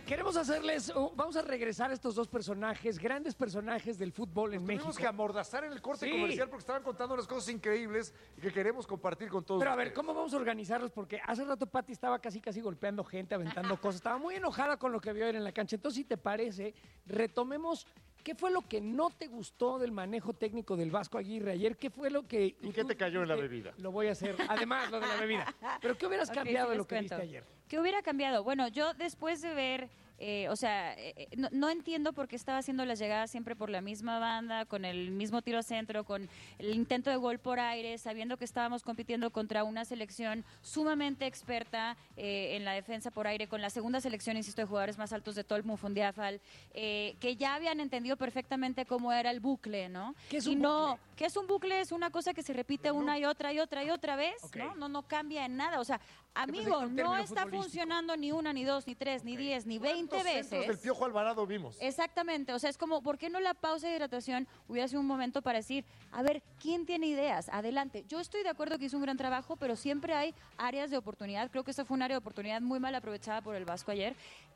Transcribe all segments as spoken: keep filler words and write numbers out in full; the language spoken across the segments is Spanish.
queremos hacerles, uh, vamos a regresar a estos dos personajes, grandes personajes del fútbol en Nos México. tuvimos que amordazar en el corte Sí. comercial porque estaban contando unas cosas increíbles y que queremos compartir con todos Pero a ver, ustedes. ¿cómo vamos a organizarlos? Porque hace rato Pati estaba casi casi golpeando gente, aventando cosas. Estaba muy enojada con lo que vio ayer en la cancha. Entonces, si te parece, retomemos qué fue lo que no te gustó del manejo técnico del Vasco Aguirre ayer. ¿Qué fue lo que... ¿Y qué te cayó en la bebida? Lo voy a hacer. Además, lo de la bebida. Pero ¿qué hubieras Ok, cambiado sí de les lo que cuento. viste ayer? ¿Qué hubiera cambiado? Bueno, yo después de ver, eh, o sea, eh, no, no entiendo por qué estaba haciendo las llegadas siempre por la misma banda, con el mismo tiro a centro, con el intento de gol por aire, sabiendo que estábamos compitiendo contra una selección sumamente experta eh, en la defensa por aire, con la segunda selección, insisto, de jugadores más altos de todo el Mundial, eh, que ya habían entendido perfectamente cómo era el bucle, ¿no? ¿Qué es y un no, bucle? ¿qué es un bucle? Es una cosa que se repite una y otra y otra y otra vez, Ok. ¿no? No, no cambia en nada. O sea, pensé que amigo, era un no término está futbolístico. funcionando ni una, ni dos, ni tres, ni diez, ni veinte ¿Cuántos centros del veces. Piojo Alvarado vimos? Exactamente, o sea, es como, ¿por qué no la pausa de hidratación hubiera sido un momento para decir, a ver, ¿quién tiene ideas? Adelante. Yo estoy de acuerdo que hizo un gran trabajo, pero siempre hay áreas de oportunidad. Creo que esta fue un área de oportunidad muy mal aprovechada por el Vasco ayer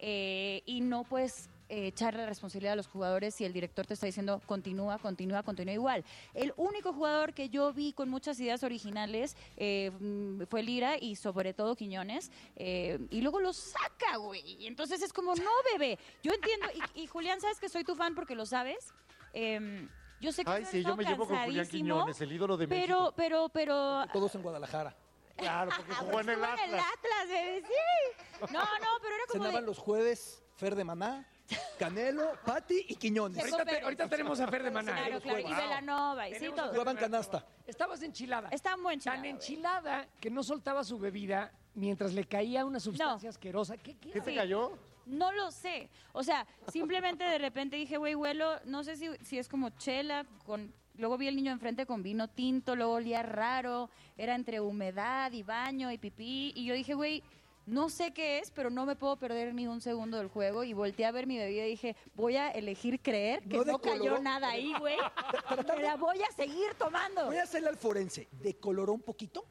eh, y no puedes eh, echarle la responsabilidad a los jugadores si el director te está diciendo continúa, continúa, continúa igual. El único jugador que yo vi con muchas ideas originales eh, mm, fue Lira y sobre todo Quiñones eh, y luego lo saca, güey. Entonces es como, no, bebé. Yo entiendo, y, y Julián, sabes que soy tu fan porque lo sabes. Eh, yo sé que Ay, has sí, yo estado me llevo con Julián cansadísimo, Quiñones, el ídolo de pero, México. pero, pero, Todos en Guadalajara. Claro, porque jugó en el estuvo en el Atlas. Atlas, bebé, sí. No, no, pero era como Cenaban de, los jueves Fer de Maná, Canelo, Pati y Quiñones. Checo Ahorita, te- Pérez. ahorita tenemos a Fer de Maná. Claro, ¿eh? claro, y Wow. Belanova, y sí, Tenemos a todo. Fer Jugaban de Maná. canasta. Estabas enchilada. Está muy enchilada, Tan güey. enchilada que no soltaba su bebida mientras le caía una sustancia No. asquerosa. ¿Qué, qué? ¿Qué te Sí. cayó? No lo sé. O sea, simplemente de repente dije, güey, huelo, no sé si, si es como chela, con luego vi el niño enfrente con vino tinto, luego olía raro, era entre humedad y baño y pipí, y yo dije, güey, no sé qué es, pero no me puedo perder ni un segundo del juego, y volteé a ver mi bebida y dije, voy a elegir creer que ¿No no, cayó decoloró? nada ahí, güey, me la voy a seguir tomando. Voy a hacerle al forense. ¿Decoloró un poquito?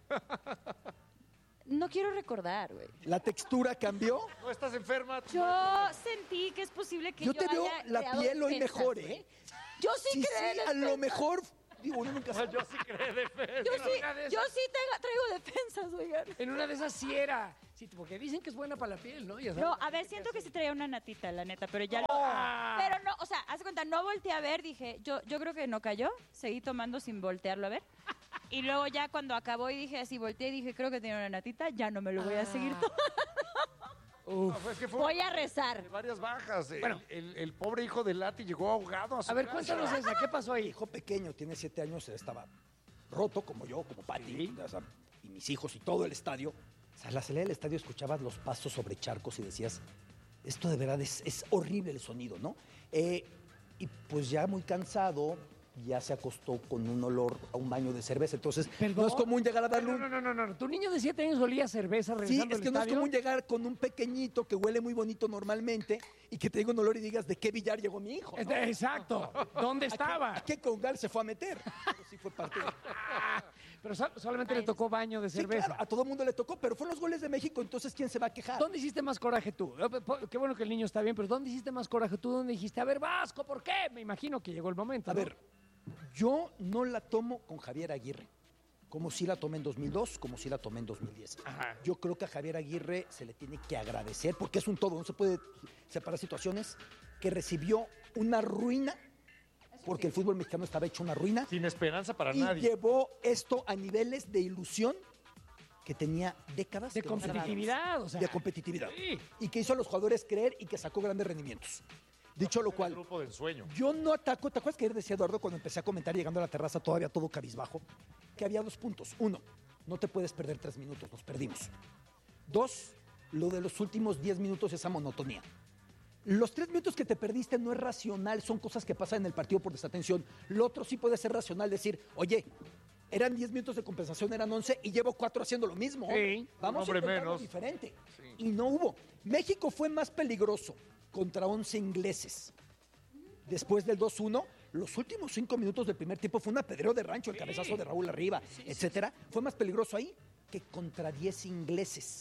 No quiero recordar, güey. ¿La textura cambió? ¿No estás enferma? Yo sentí que es posible que Yo yo, te veo haya la creado piel hoy defensas, mejor, güey. ¿eh? Yo sí, Sí, creo sí, en a lo defensas. mejor. Digo, uno nunca sabe. Yo sí creo defensa. Yo sí, Una de esas. yo sí tengo- traigo defensas, oigan. En una de esas sí era. Sí, porque dicen que es buena para la piel, ¿no? Ya sabes. No, a ver, siento que sí traía una natita, la neta, pero ya... Ah. Pero no, o sea, haz de cuenta, no volteé a ver, dije, yo, yo creo que no cayó, seguí tomando sin voltearlo a ver. Y luego ya cuando acabó y dije así, volteé y dije, creo que tiene una natita, ya no me lo voy a seguir Ah. tomando. No, pues es que fue Voy a rezar. varias bajas. El- Bueno. el, el pobre hijo de Lati llegó ahogado a su A ver, casa. cuéntanos esa. ¿Qué pasó Mi ahí? hijo pequeño, tiene siete años, él estaba roto, como yo, como Pati, o sea, y mis hijos y todo el estadio. O sea, a la salida del estadio escuchabas los pasos sobre charcos y decías, esto de verdad es, es horrible el sonido, ¿no? Eh, y pues ya muy cansado, ya se acostó con un olor a un baño de cerveza. Entonces, Perdón. no es común llegar a darle No, un... no, no, no, no. Tu niño de siete años olía a cerveza Sí, regresando es al que no es estadio. común llegar con un pequeñito que huele muy bonito normalmente y que te diga un olor y digas, ¿de qué billar llegó mi hijo? ¿no? Este, Exacto. ¿Dónde estaba? ¿A qué congal se fue a meter? Pero sí fue parte de... Pero so- solamente le tocó baño de Sí, cerveza. claro, a todo mundo le tocó, pero fueron los goles de México, entonces ¿quién se va a quejar? ¿Dónde hiciste más coraje tú? Eh, po- Qué bueno que el niño está bien, pero ¿dónde hiciste más coraje tú? ¿Dónde dijiste, a ver, Vasco, ¿por qué? Me imagino que llegó el momento. A ¿no? ver, yo no la tomo con Javier Aguirre, como si la tomé en dos mil dos, como si la tomé en dos mil diez. Ajá. Yo creo que a Javier Aguirre se le tiene que agradecer, porque es un todo, no se puede separar situaciones, que recibió una ruina, porque el fútbol mexicano estaba hecho una ruina, Sin esperanza para y nadie. llevó esto a niveles de ilusión que tenía décadas. De que no se veían. competitividad, o sea. De competitividad. Sí. Y que hizo a los jugadores creer y que sacó grandes rendimientos. Dicho lo Un cual, grupo de ensueño. yo no ataco. ¿Te acuerdas que ayer decía Eduardo cuando empecé a comentar llegando a la terraza todavía todo cabizbajo? Que había dos puntos. Uno, no te puedes perder tres minutos, nos perdimos. Dos, lo de los últimos diez minutos, esa monotonía. Los tres minutos que te perdiste no es racional, son cosas que pasan en el partido por desatención. Lo otro sí puede ser racional, decir, oye, eran diez minutos de compensación, eran once y llevo cuatro haciendo lo mismo. hombre. Sí, Vamos un hombre a intentarlo menos. diferente. Y no hubo. México fue más peligroso contra once ingleses. Después del dos uno, los últimos cinco minutos del primer tiempo fue un apedreo de rancho, el cabezazo de Raúl arriba, etcétera. Fue más peligroso ahí que contra diez ingleses.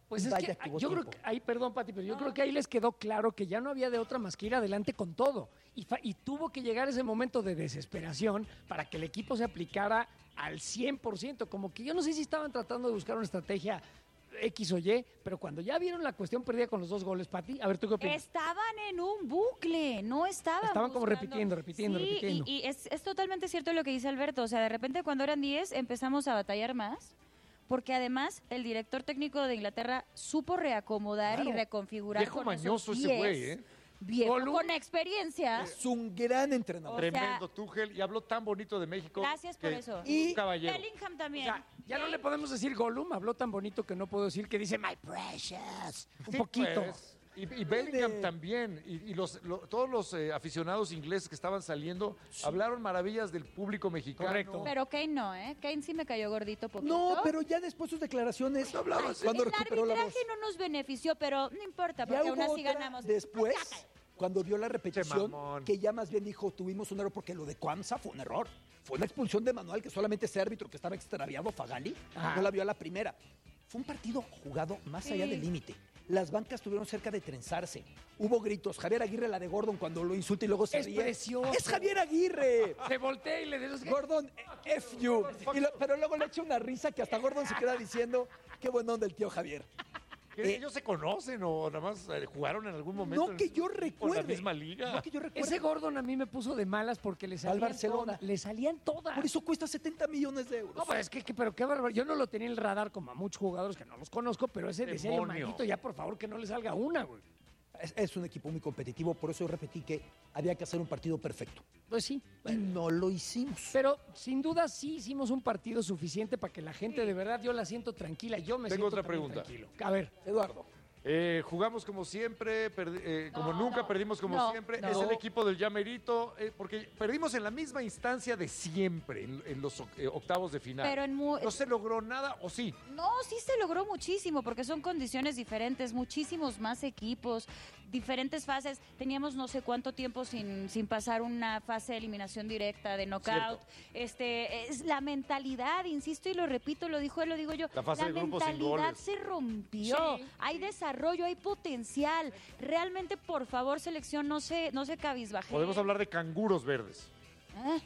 Pues es Vaya, que tuvo yo creo tiempo. que ahí, perdón, Pati, pero yo creo que ahí les quedó claro que ya no había de otra más que ir adelante con todo. Y, fa- y tuvo que llegar ese momento de desesperación para que el equipo se aplicara al cien por ciento. Como que yo no sé si estaban tratando de buscar una estrategia X o Y, pero cuando ya vieron la cuestión perdida con los dos goles, Pati, a ver, ¿tú qué opinas? Estaban en un bucle, no estaban Estaban como buscando. repitiendo, repitiendo, Sí, repitiendo. Y, y es, es totalmente cierto lo que dice Alberto. O sea, de repente cuando eran diez empezamos a batallar más, porque además el director técnico de Inglaterra supo reacomodar y Claro. reconfigurar Viejo con mañoso esos ese güey, diez. ¿eh? Viejo Gollum. con experiencia. Es un gran entrenador. O sea, Tremendo Tuchel y habló tan bonito de México. Gracias por que- eso. Y- Un caballero. Bellingham O también. sea, ya no le podemos decir Gollum, habló tan bonito que no puedo decir que dice My Precious. Un Sí, poquito. pues. Y, y Bellingham De- también. Y, y los, lo- todos los eh, aficionados ingleses que estaban saliendo hablaron maravillas del público mexicano. Correcto. Pero Kane no, ¿eh? Kane sí me cayó gordito poquito. No, pero ya después sus declaraciones, cuando el recuperó la voz. arbitraje no nos benefició, pero no importa, Ya porque hubo aún así otra ganamos. después, cuando vio la repetición, mamón. que ya más bien dijo, tuvimos un error, porque lo de Cuamsa fue un error. Fue una expulsión de manual que solamente ese árbitro que estaba extraviado, Fagali, Ajá. no la vio a la primera. Fue un partido jugado más allá Sí. del límite. Las bancas estuvieron cerca de trenzarse. Hubo gritos. Javier Aguirre, la de Gordon, cuando lo insulta y luego se Es ríe. precioso. ¡Es Javier Aguirre! Se voltea y le dice Gordon, F you. Y lo- pero luego le echa una risa que hasta Gordon se queda diciendo, qué buen onda el tío Javier. ¿Qué, Eh, ¿Ellos se conocen o nada más eh, jugaron en algún momento? No en- que yo ¿Por recuerde. la misma liga? No que yo recuerde. Ese Gordon a mí me puso de malas porque le salían Barcelona. todas. Le salían todas. Por eso cuesta setenta millones de euros. No, pero es que, que- pero qué bárbaro. Yo no lo tenía en el radar como a muchos jugadores que no los conozco, pero ese decía yo, Demonio. manito, ya por favor que no le salga una, güey. Es, es un equipo muy competitivo, por eso yo repetí que había que hacer un partido perfecto. Pues sí. Y no lo hicimos. Pero sin duda sí hicimos un partido suficiente para que la gente de verdad yo la siento tranquila. Yo me Tengo siento otra también pregunta. tranquilo. A ver, Eduardo. Eh, jugamos como siempre, perdi- eh, como No, nunca, no. perdimos como No, siempre. no. Es el equipo del ya merito, eh, porque perdimos en la misma instancia de siempre, en, en los oc- eh, octavos de final. Pero en mu- No se logró nada, ¿o sí? No, sí se logró muchísimo, porque son condiciones diferentes, muchísimos más equipos, diferentes fases. Teníamos no sé cuánto tiempo sin, sin pasar una fase de eliminación directa, de knockout. Cierto. Este, es la mentalidad, insisto y lo repito, lo dijo él, lo digo yo. La fase de grupos sin mentalidad goles. se rompió. Sí. Hay desarrollo, hay potencial. Realmente, por favor, selección, no se, no se cabizbaje. Podemos hablar de canguros verdes. ¿Eh?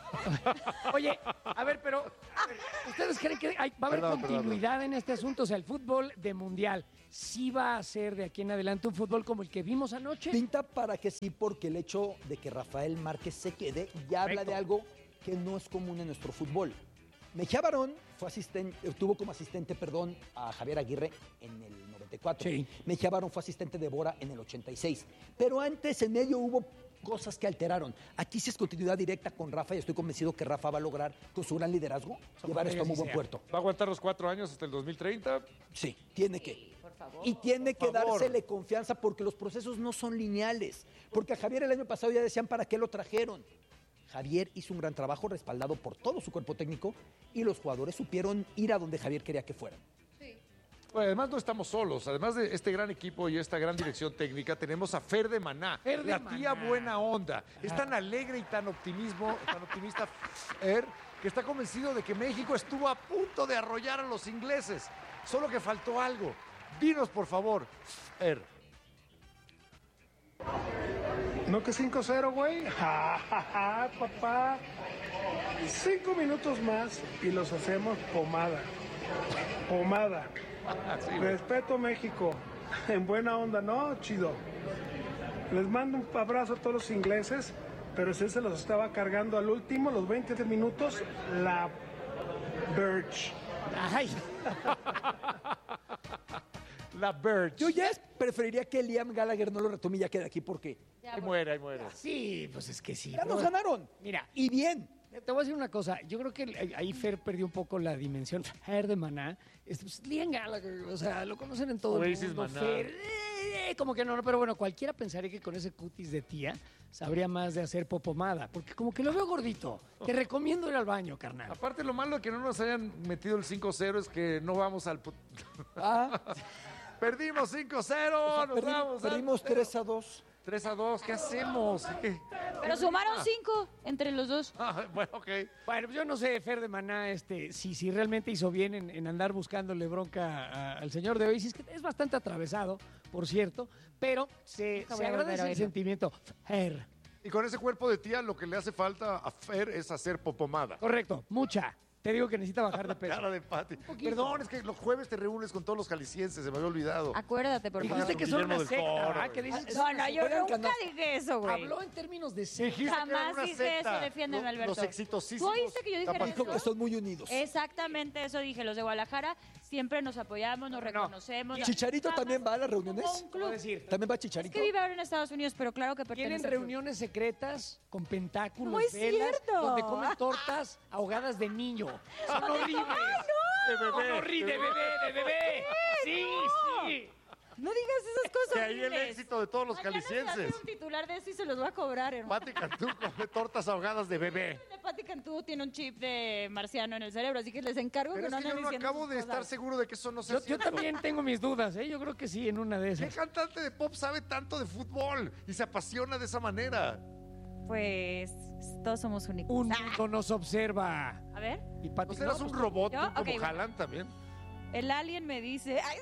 oye, a ver, pero a ver, ¿ustedes creen que hay- va a haber Perdón, perdón, continuidad en este asunto? O sea, el fútbol de mundial sí va a ser de aquí en adelante un fútbol como el que vimos anoche. Pinta para que sí, porque el hecho de que Rafael Márquez se quede ya habla Correcto. de algo que no es común en nuestro fútbol. Mejía Barón fue asistente, tuvo como asistente, perdón, a Javier Aguirre en el noventa y cuatro. Sí. Mejía Barón fue asistente de Bora en el ochenta y seis. Pero antes, en medio, hubo cosas que alteraron. Aquí sí es continuidad directa con Rafa y estoy convencido que Rafa va a lograr, con su gran liderazgo, llevar Ojalá esto a y muy así buen sea. puerto. ¿Va a aguantar los cuatro años hasta el dos mil treinta? Sí, tiene que. Y tiene que Por favor. dársele confianza porque los procesos no son lineales. Porque a Javier el año pasado ya decían para qué lo trajeron. Javier hizo un gran trabajo respaldado por todo su cuerpo técnico y los jugadores supieron ir a donde Javier quería que fueran. Bueno, además no estamos solos. Además de este gran equipo y esta gran dirección técnica, tenemos a Fer de Maná, Fer de la tía Maná. buena onda. Es tan alegre y tan optimismo, tan optimista Fer, que está convencido de que México estuvo a punto de arrollar a los ingleses. Solo que faltó algo. Dinos, por favor, Fer. ¿No que cinco cero, güey? Ja, ja, ja, papá. Cinco minutos más y los hacemos pomada. Pomada. Así, güey. Respeto México. En buena onda, ¿no? Chido. Les mando un abrazo a todos los ingleses, pero si se los estaba cargando al último, los veinte minutos, la Birch. Ay, La Birch. Yo ya es- preferiría que Liam Gallagher no lo retome y ya quede aquí porque Ahí muere, ahí muere. sí, pues es que sí. ya pero- nos ganaron. Mira, Y bien. te voy a decir una cosa. Yo creo que ahí Fer perdió un poco la dimensión. Fer de Maná. Es, pues, Liam Gallagher, o sea, lo conocen en todo Oasis el mundo. Maná. Fer, eh, como que no, no, pero bueno, cualquiera pensaría que con ese cutis de tía sabría más de hacer popomada. Porque como que lo veo gordito. Te recomiendo ir al baño, carnal. Aparte, lo malo de que no nos hayan metido el cinco cero es que no vamos al... pu- Ah, Perdimos cinco cero. O sea, Nos perdi- vamos. perdimos al- tres a dos. tres a dos. ¿Qué hacemos? ¿Qué? Pero sumaron cinco entre los dos. Ah, bueno, ok. Bueno, pues yo no sé, Fer de Maná, este, si, si realmente hizo bien en, en andar buscándole bronca a- al señor de hoy. Si es que es bastante atravesado, por cierto, pero se, Nunca se voy a volver agradece a el oírlo. sentimiento. Fer. Y con ese cuerpo de tía, lo que le hace falta a Fer es hacer popomada. Correcto, mucha. Te digo que necesita bajar de peso. Cara de Pati. poquito. Perdón, es que los jueves te reúnes con todos los jaliscienses, se me había olvidado. Acuérdate, por favor. Dijiste que son Guillermo una del secta, Toro, ¿verdad? güey. Que dices que No, son no, una yo secta. nunca dije eso, güey. Habló en términos de secta. Dijiste que era Jamás una dije secta. eso, defiéndeme, Los- Alberto. Los exitosísimos. ¿Tú oíste que yo dijera tapatíos. Dijo que son muy unidos. Exactamente eso dije. Los de Guadalajara siempre nos apoyamos, nos reconocemos. Chicharito Jamás también va a las reuniones. como un Puedo club. decir, También va Es Chicharito. que vive ahora en Estados Unidos, pero claro que tienen pertenece al club. reuniones secretas con pentáculos, No es velas, cierto. donde comen tortas ahogadas de niño. Son horribles. De Son bebé. horribles, de bebé, de bebé. Sí, sí. No digas esas cosas. Que ahí el horribles. éxito de todos los Mañana se va a hacer calicienses. un titular de eso y se los voy a cobrar, hermano. Pati Cantú come tortas ahogadas de bebé. De Pati Cantú tiene un chip de marciano en el cerebro, así que les encargo Pero que es no que yo anden no diciendo acabo sus de estar cosas. seguro de que eso no sea Yo, yo cierto. también tengo mis dudas, ¿eh? Yo creo que sí, en una de ¿Qué esas. cantante de pop sabe tanto de fútbol y se apasiona de esa manera? Pues todos somos únicos. Un Ah, mundo nos observa. a ver, Y Pati, ¿No serás no, un pues, robot ¿yo? tú Ok, como bueno. Haaland también? el alien me dice ay,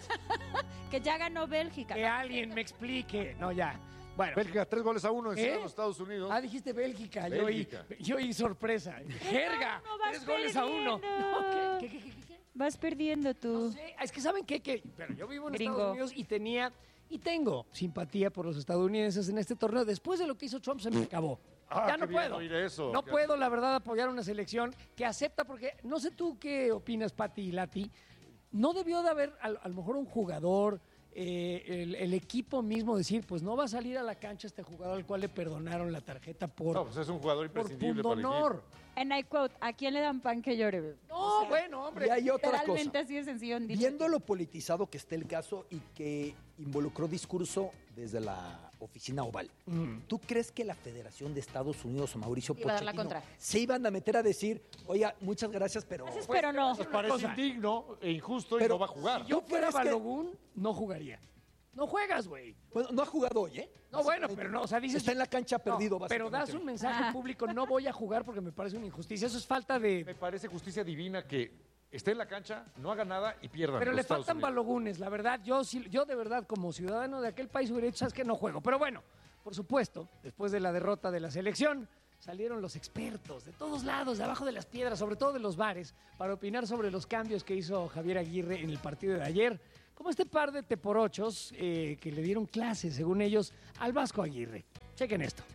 que ya ganó Bélgica. que alguien me explique. No, ya. Bueno. Bélgica, tres goles a uno ¿Eh? en los Estados Unidos. Ah, dijiste Bélgica. Yo oí, Bélgica. yo oí sorpresa. Jerga. no, vas Tres goles a uno. perdiendo. No, ¿qué, qué, qué, qué, qué? Vas perdiendo tú. No sé, es que ¿saben qué? Que, pero yo vivo en Gringo. Estados Unidos y tenía y tengo simpatía por los estadounidenses en este torneo. Después de lo que hizo Trump se me acabó. Ah, ya qué no bien puedo. oír eso. No Qué- puedo, la verdad, apoyar una selección que acepta, porque no sé tú qué opinas, Pati y Lati. No debió de haber a, a lo mejor un jugador, eh, el, el equipo mismo decir, pues no va a salir a la cancha este jugador al cual le perdonaron la tarjeta por, No, pues es un jugador por imprescindible para el pundonor. equipo. En I quote, ¿a quién le dan pan que llore? No, bueno, hombre. Y hay otra Literalmente cosa. así de sencillo. en dicho. Viendo lo politizado que está el caso y que involucró discurso desde la oficina oval, Mm. ¿tú crees que la Federación de Estados Unidos o Mauricio Iba a dar la Pochettino contra. se iban a meter a decir, oiga, muchas gracias, pero... Gracias, pero no. Pues parece cosa. indigno e injusto y Pero no va a jugar. Si yo ¿Tú fuera crees que- Balogun, no jugaría. No juegas, güey. Bueno, no ha jugado hoy, ¿eh? No, bueno, pero no, o sea, dices... Está en la cancha No, perdido, pero básicamente. das un mensaje público, no voy a jugar porque me parece una injusticia. Eso es falta de... Me parece justicia divina que esté en la cancha, no haga nada y pierdan. Pero los le Estados faltan Unidos. balogunes, la verdad. Yo, sí- yo de verdad, como ciudadano de aquel país, hubiera dicho, sabes que no juego. Pero bueno, por supuesto, después de la derrota de la selección, salieron los expertos de todos lados, de abajo de las piedras, sobre todo de los bares, para opinar sobre los cambios que hizo Javier Aguirre en el partido de ayer. Como este par de teporochos eh, que le dieron clases, según ellos, al Vasco Aguirre. Chequen esto.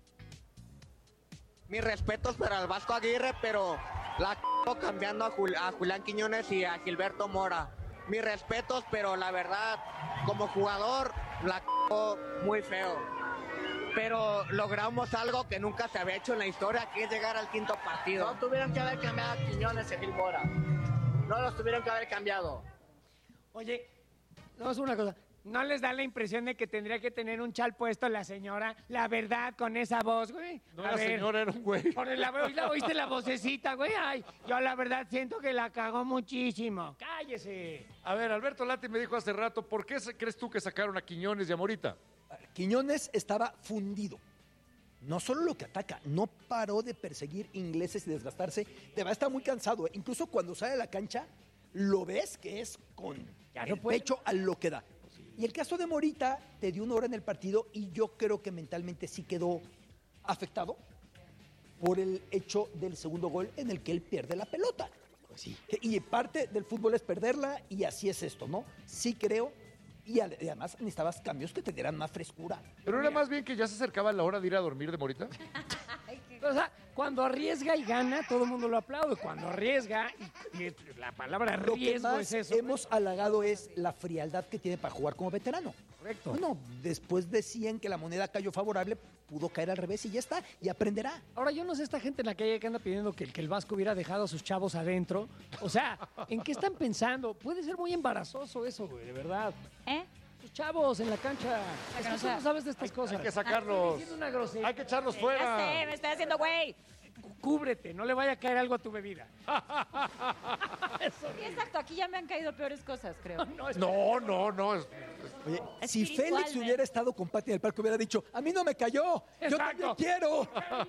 Mis respetos para el Vasco Aguirre, pero la c***o cambiando a, Jul- a Julián Quiñones y a Gilberto Mora. Mis respetos, pero la verdad, como jugador, la c***o muy feo. Pero logramos algo que nunca se había hecho en la historia, que es llegar al quinto partido. No tuvieron que haber cambiado a Quiñones y a Gil Mora. No los tuvieron que haber cambiado. Oye, no es una cosa. ¿No les da la impresión de que tendría que tener un chal puesto la señora? La verdad, con esa voz, güey. No A era ver, señora, era un güey. por el- la- ¿oíste, oíste la vocecita, güey? Ay, yo la verdad siento que la cagó muchísimo. Cállese. A ver, Alberto Lati me dijo hace rato, ¿por qué se- crees tú que sacaron a Quiñones y a Morita? Quiñones estaba fundido. No solo lo que ataca, no paró de perseguir ingleses y desgastarse. De verdad está muy cansado. ¿eh? Incluso cuando sale a la cancha, lo ves que es con Ya no el puede. pecho a lo que da. Y el caso de Morita, te dio una hora en el partido y yo creo que mentalmente sí quedó afectado por el hecho del segundo gol en el que él pierde la pelota. Que- Y parte del fútbol es perderla y así es esto, ¿no? Sí creo. Y al- y además necesitabas cambios que te dieran más frescura. Pero era más bien que ya se acercaba la hora de ir a dormir de Morita. O sea, cuando arriesga y gana, todo el mundo lo aplaude. Cuando arriesga, y, y la palabra Lo que riesgo más es eso. hemos halagado es la frialdad que tiene para jugar como veterano. Correcto. Bueno, después decían que la moneda cayó favorable, pudo caer al revés y ya está, y aprenderá. Ahora, yo no sé esta gente en la calle que anda pidiendo que, que el Vasco hubiera dejado a sus chavos adentro. O sea, ¿en qué están pensando? Puede ser muy embarazoso eso, güey, de verdad. ¿Eh? Sus chavos en la cancha. Es que que no tú no sea- sabes de estas cosas. Hay que sacarlos. Estoy diciendo una grosería. Hay que echarlos Ya fuera. sé, me estoy haciendo güey. cúbrete, no le vaya a caer algo a tu bebida. Sí, exacto, aquí ya me han caído peores cosas, creo. No, es- No, no, no. es- Oye, si Espiritualmente. Félix hubiera estado con Pati en el parque, hubiera dicho, a mí no me cayó, yo Exacto. también quiero.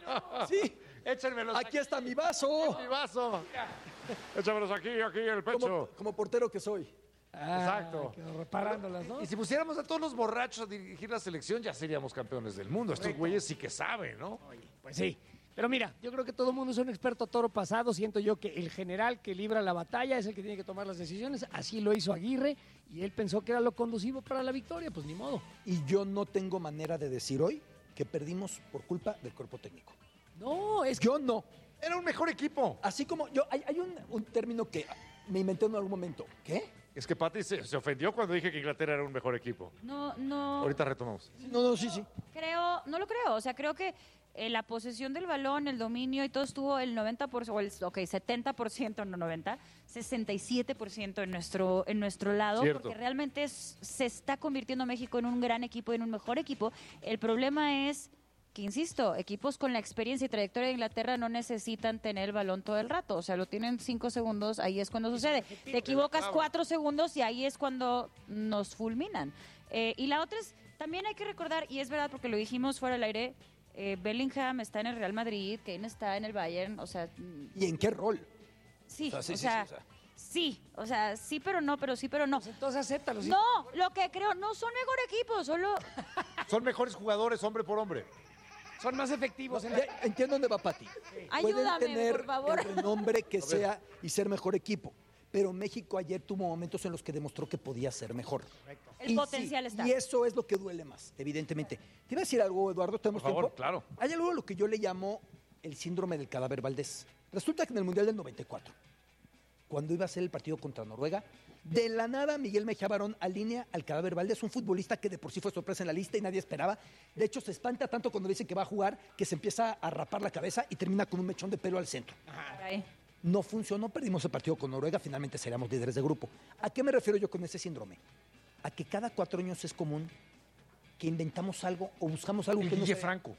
Sí, Échenmelos aquí está mi vaso. mi vaso. Échamelos aquí, aquí, en el Como, pecho. como portero que soy. Ah, Exacto. quedó reparándolas, ¿no? Y si pusiéramos a todos los borrachos a dirigir la selección, ya seríamos campeones del mundo. Estos güeyes sí que saben, ¿no? Pues sí. Pero mira, yo creo que todo el mundo es un experto a toro pasado. Siento yo que el general que libra la batalla es el que tiene que tomar las decisiones. Así lo hizo Aguirre y él pensó que era lo conducivo para la victoria. Pues ni modo. Y yo no tengo manera de decir hoy que perdimos por culpa del cuerpo técnico. No, es que Yo no. Era un mejor equipo. Así como yo, hay, hay un, un término que me inventé en algún momento. ¿Qué? Es que Pati se, se ofendió cuando dije que Inglaterra era un mejor equipo. No, no. Ahorita retomamos. No, no, sí, sí. Creo, no lo creo. O sea, creo que eh, la posesión del balón, el dominio y todo estuvo el noventa por ciento, o el, ok, setenta por ciento, no noventa, sesenta y siete por ciento en nuestro, en nuestro lado, Cierto. porque realmente es- se está convirtiendo México en un gran equipo, en un mejor equipo. El problema es que, insisto, equipos con la experiencia y trayectoria de Inglaterra no necesitan tener el balón todo el rato. O sea, lo tienen cinco segundos, ahí es cuando sucede. Te equivocas cuatro segundos y ahí es cuando nos fulminan. Eh, y la otra es, también hay que recordar, y es verdad porque lo dijimos fuera del aire, eh, Bellingham está en el Real Madrid, Kane está en el Bayern, o sea, mm, ¿Y en qué rol? sí, O sea, sí, o sí, sea, sí, o sea. sí, o sea, sí, pero no, pero sí, pero no. Pues entonces acéptalo. sí. No, lo que creo, no son mejor equipo, solo Son mejores jugadores, hombre por hombre. Son más efectivos. En la... Ya entiendo dónde va Pati. Pueden ayúdame, tener por favor. el renombre que sea y ser mejor equipo. Pero México ayer tuvo momentos en los que demostró que podía ser mejor. El Y potencial sí, está. Y eso es lo que duele más, evidentemente. Te iba a decir algo, Eduardo, ¿tenemos Por favor, tiempo? claro. Hay algo a lo que yo le llamo el síndrome del cadáver Valdés. Resulta que en el Mundial del noventa y cuatro, cuando iba a ser el partido contra Noruega, de la nada Miguel Mejía Barón alinea al cadáver Valdés, un futbolista que de por sí fue sorpresa en la lista y nadie esperaba. De hecho, se espanta tanto cuando le dicen que va a jugar que se empieza a rapar la cabeza y termina con un mechón de pelo al centro. Caray. No funcionó, perdimos el partido con Noruega, finalmente seríamos líderes de grupo. ¿A qué me refiero yo con ese síndrome? A que cada cuatro años es común que inventamos algo o buscamos algo El que no Guille sé. Franco.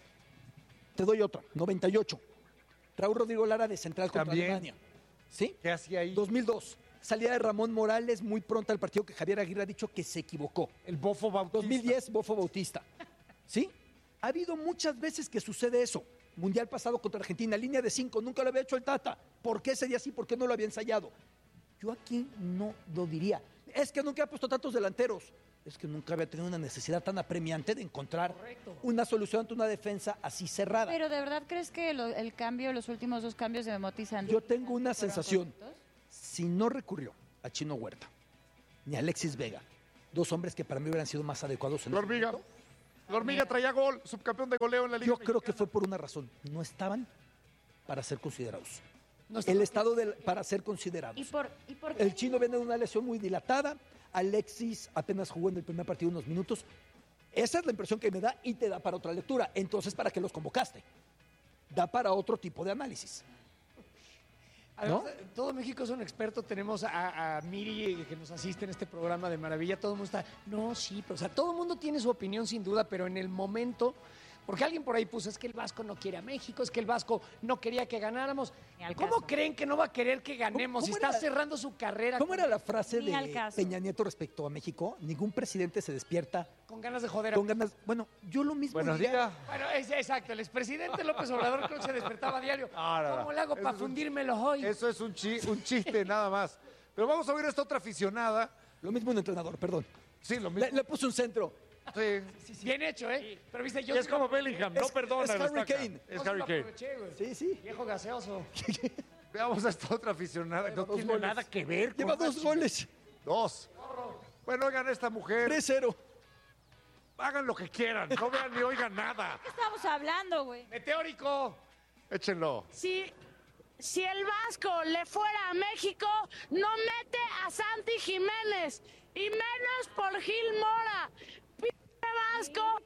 Te doy otra, noventa y ocho. Raúl Rodrigo Lara de central contra También. Alemania. ¿Sí? ¿Qué hacía ahí? dos mil dos. Salida de Ramón Morales muy pronto al partido que Javier Aguirre ha dicho que se equivocó. El Bofo Bautista. dos mil diez, Bofo Bautista. ¿Sí? Ha habido muchas veces que sucede eso. Mundial pasado contra Argentina, línea de cinco, nunca lo había hecho el Tata. ¿Por qué ese día sí? ¿Por qué no lo había ensayado? Yo aquí no lo diría. Es que nunca ha puesto tantos delanteros. Es que nunca había tenido una necesidad tan apremiante de encontrar una solución ante una defensa así cerrada. Pero ¿de verdad crees que lo- el cambio, los últimos dos cambios de Memotti Santos Yo tengo una fueron sensación. correctos? Si no recurrió a Chino Huerta ni a Alexis Vega, dos hombres que para mí hubieran sido más adecuados en La ese hormiga. momento, La hormiga traía gol, subcampeón de goleo en la Liga yo creo que Mexicana. fue por una razón. No estaban para ser considerados. No está- El estado del, para ser considerados. ¿Y por, y por qué? El chino viene de una lesión muy dilatada. Alexis apenas jugó en el primer partido unos minutos. Esa es la impresión que me da y te da para otra lectura. Entonces, ¿para qué los convocaste? Da para otro tipo de análisis. Además, todo México es un experto. Tenemos a, a Miri que nos asiste en este programa de maravilla. Todo el mundo está, no, sí, pero, o sea, todo el mundo tiene su opinión sin duda, pero en el momento, porque alguien por ahí puso, es que el Vasco no quiere a México, es que el Vasco no quería que ganáramos. Ni al ¿Cómo caso. creen que no va a querer que ganemos ¿Cómo- si cómo está era- cerrando su carrera ¿Cómo con, era la frase Ni al de caso. Peña Nieto respecto a México? Ningún presidente se despierta con ganas de joder a con ganas. Bueno, yo lo mismo Buenos diría. días. Bueno, es, exacto, el expresidente López Obrador creo que se despertaba a diario. No, no, no. ¿Cómo le hago Eso para es un- fundírmelos hoy? Eso es un, chi- un chiste nada más. Pero vamos a oír a esta otra aficionada. Lo mismo un entrenador, perdón. Sí, lo Le, mismo. le puso un centro. Sí. Bien hecho, ¿eh? Pero viste, yo Es sí como lo- Bellingham, no Es- perdona. es lo Harry saca. Kane. Es yo sí Harry lo Kane. aproveché, güey. Sí, sí. Viejo gaseoso. Veamos a esta otra aficionada. No dos tiene goles. nada que ver con Lleva una dos chi- goles. Dos. Bueno, oigan, esta mujer. tres cero. Hagan lo que quieran. No vean ni oigan nada. ¿Qué estamos hablando, güey? Meteórico. Échenlo. Si, si el Vasco le fuera a México, no mete a Santi Jiménez y menos por Gil Mora. Pinche Vasco.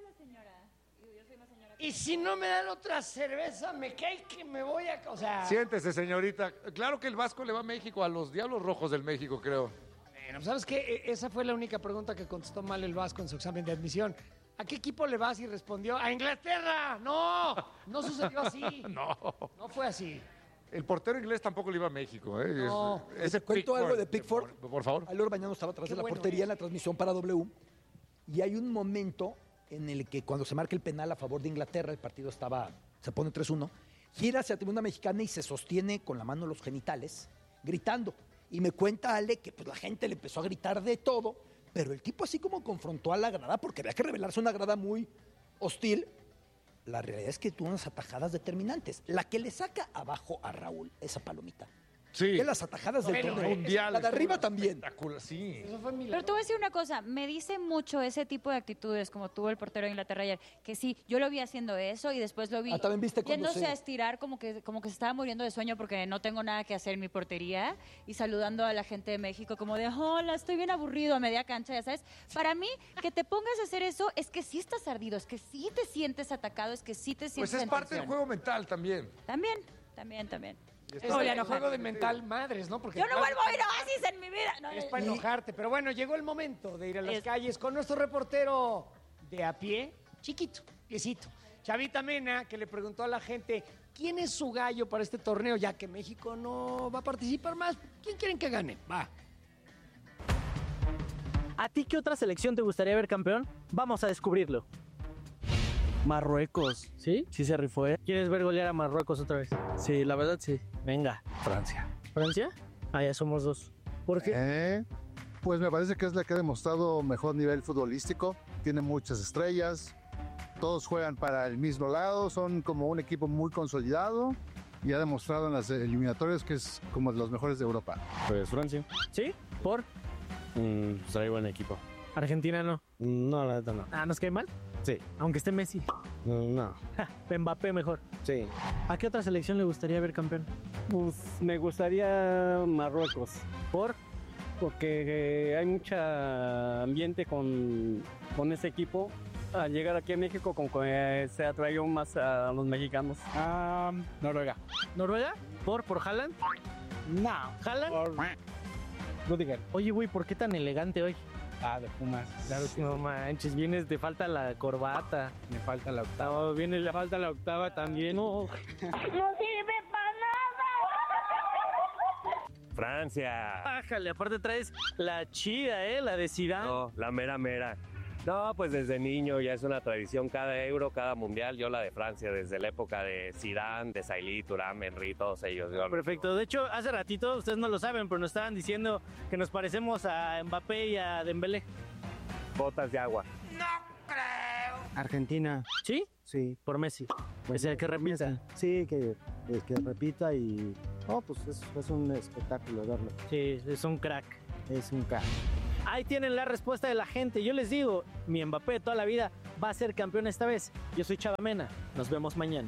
Y si no me dan otra cerveza, me cae que me voy a... O sea... Siéntese, señorita. Claro que el Vasco le va a México, a los Diablos Rojos del México, creo. Bueno, ¿sabes qué? E- Esa fue la única pregunta que contestó mal el Vasco en su examen de admisión. ¿A qué equipo le vas? Y respondió, ¡a Inglaterra! ¡No! No sucedió así. No. No fue así. El portero inglés tampoco le iba a México. ¿eh? No. Es- ese ¿Te cuento algo de Pickford, Pickford? Por favor. Ailor Bañano estaba atrás Qué de la bueno portería es. en la transmisión para W. Y hay un momento en el que cuando se marca el penal a favor de Inglaterra, el partido estaba, se pone tres uno, gira hacia la tribuna mexicana y se sostiene con la mano en los genitales, gritando. Y me cuenta Ale que pues, la gente le empezó a gritar de todo, pero el tipo así como confrontó a la grada, porque había que revelarse una grada muy hostil. La realidad es que tuvo unas atajadas determinantes. La que le saca abajo a Raúl, esa palomita. Sí. Que las atajadas del Bueno, torneo. mundial. La de arriba estuvo también. espectacular, sí. Eso fue milagro. Pero te voy a decir una cosa, me dice mucho ese tipo de actitudes como tuvo el portero de Inglaterra ayer, que sí, yo lo vi haciendo eso y después lo vi Ah, también viste cuando yéndose se- a estirar como que, como que se estaba muriendo de sueño porque no tengo nada que hacer en mi portería y saludando a la gente de México como de, hola, estoy bien aburrido a media cancha, ya sabes. Para mí, que te pongas a hacer eso es que sí estás ardido, es que sí te sientes atacado, es que sí te sientes Pues es en parte del tensión. juego mental también. También, también, también. Y Es está- el enojarte. juego de mental madres, ¿no? Porque Yo no vuelvo a ir a Oasis en mi vida. No, es no, para no. enojarte. Pero bueno, llegó el momento de ir a las Es- calles con nuestro reportero de a pie, chiquito, piecito, Chavita Mena, que le preguntó a la gente quién es su gallo para este torneo, ya que México no va a participar más. ¿Quién quieren que gane? Va. ¿A ti qué otra selección te gustaría ver campeón? Vamos a descubrirlo. Marruecos. ¿Sí? Sí se rifó, ¿eh? ¿Quieres ver golear a Marruecos otra vez? Sí, la verdad sí. Venga. Francia. ¿Francia? Ah, ya somos dos. ¿Por qué? Eh, pues me parece que es la que ha demostrado mejor nivel futbolístico. Tiene muchas estrellas. Todos juegan para el mismo lado. Son como un equipo muy consolidado. Y ha demostrado en las eliminatorias que es como de los mejores de Europa. Pues Francia. ¿Sí? ¿Por? Mm, pues trae buen equipo. Argentina no. No, la neta no. Ah, ¿nos cae mal? Sí. Aunque esté Messi. No, no. Ja, Mbappé mejor. Sí. ¿A qué otra selección le gustaría ver campeón? Pues me gustaría Marruecos, ¿Por? porque eh, hay mucho ambiente con, con ese equipo. Al llegar aquí a México, como que se atrayó más a los mexicanos. Ah, Noruega. ¿Noruega? ¿Por? ¿Por Haaland? No. ¿Haaland? Por Rudiger. Oye, güey, ¿por qué tan elegante hoy? Ah, de Pumas. Claro que no manches, vienes, te falta la corbata. Me falta la octava. No, viene, le falta la octava también. No. No sirve para nada. Francia. Bájale, aparte traes la chida, ¿eh? La de Zidane. No, la mera mera. No, pues desde niño ya es una tradición cada euro, cada mundial. Yo la de Francia, desde la época de Zidane, de Sailly, Thuram, Henry, todos ellos. Yo- Perfecto. De hecho, hace ratito, ustedes no lo saben, pero nos estaban diciendo que nos parecemos a Mbappé y a Dembélé. Botas de agua. Argentina. ¿Sí? Sí. Por Messi. O sea, que repita. Sí, que, que repita y... Oh, pues es, es un espectáculo verlo. Sí, es un crack. Es un crack. Ahí tienen la respuesta de la gente. Yo les digo, mi Mbappé de toda la vida va a ser campeón esta vez. Yo soy Chava Mena. Nos vemos mañana.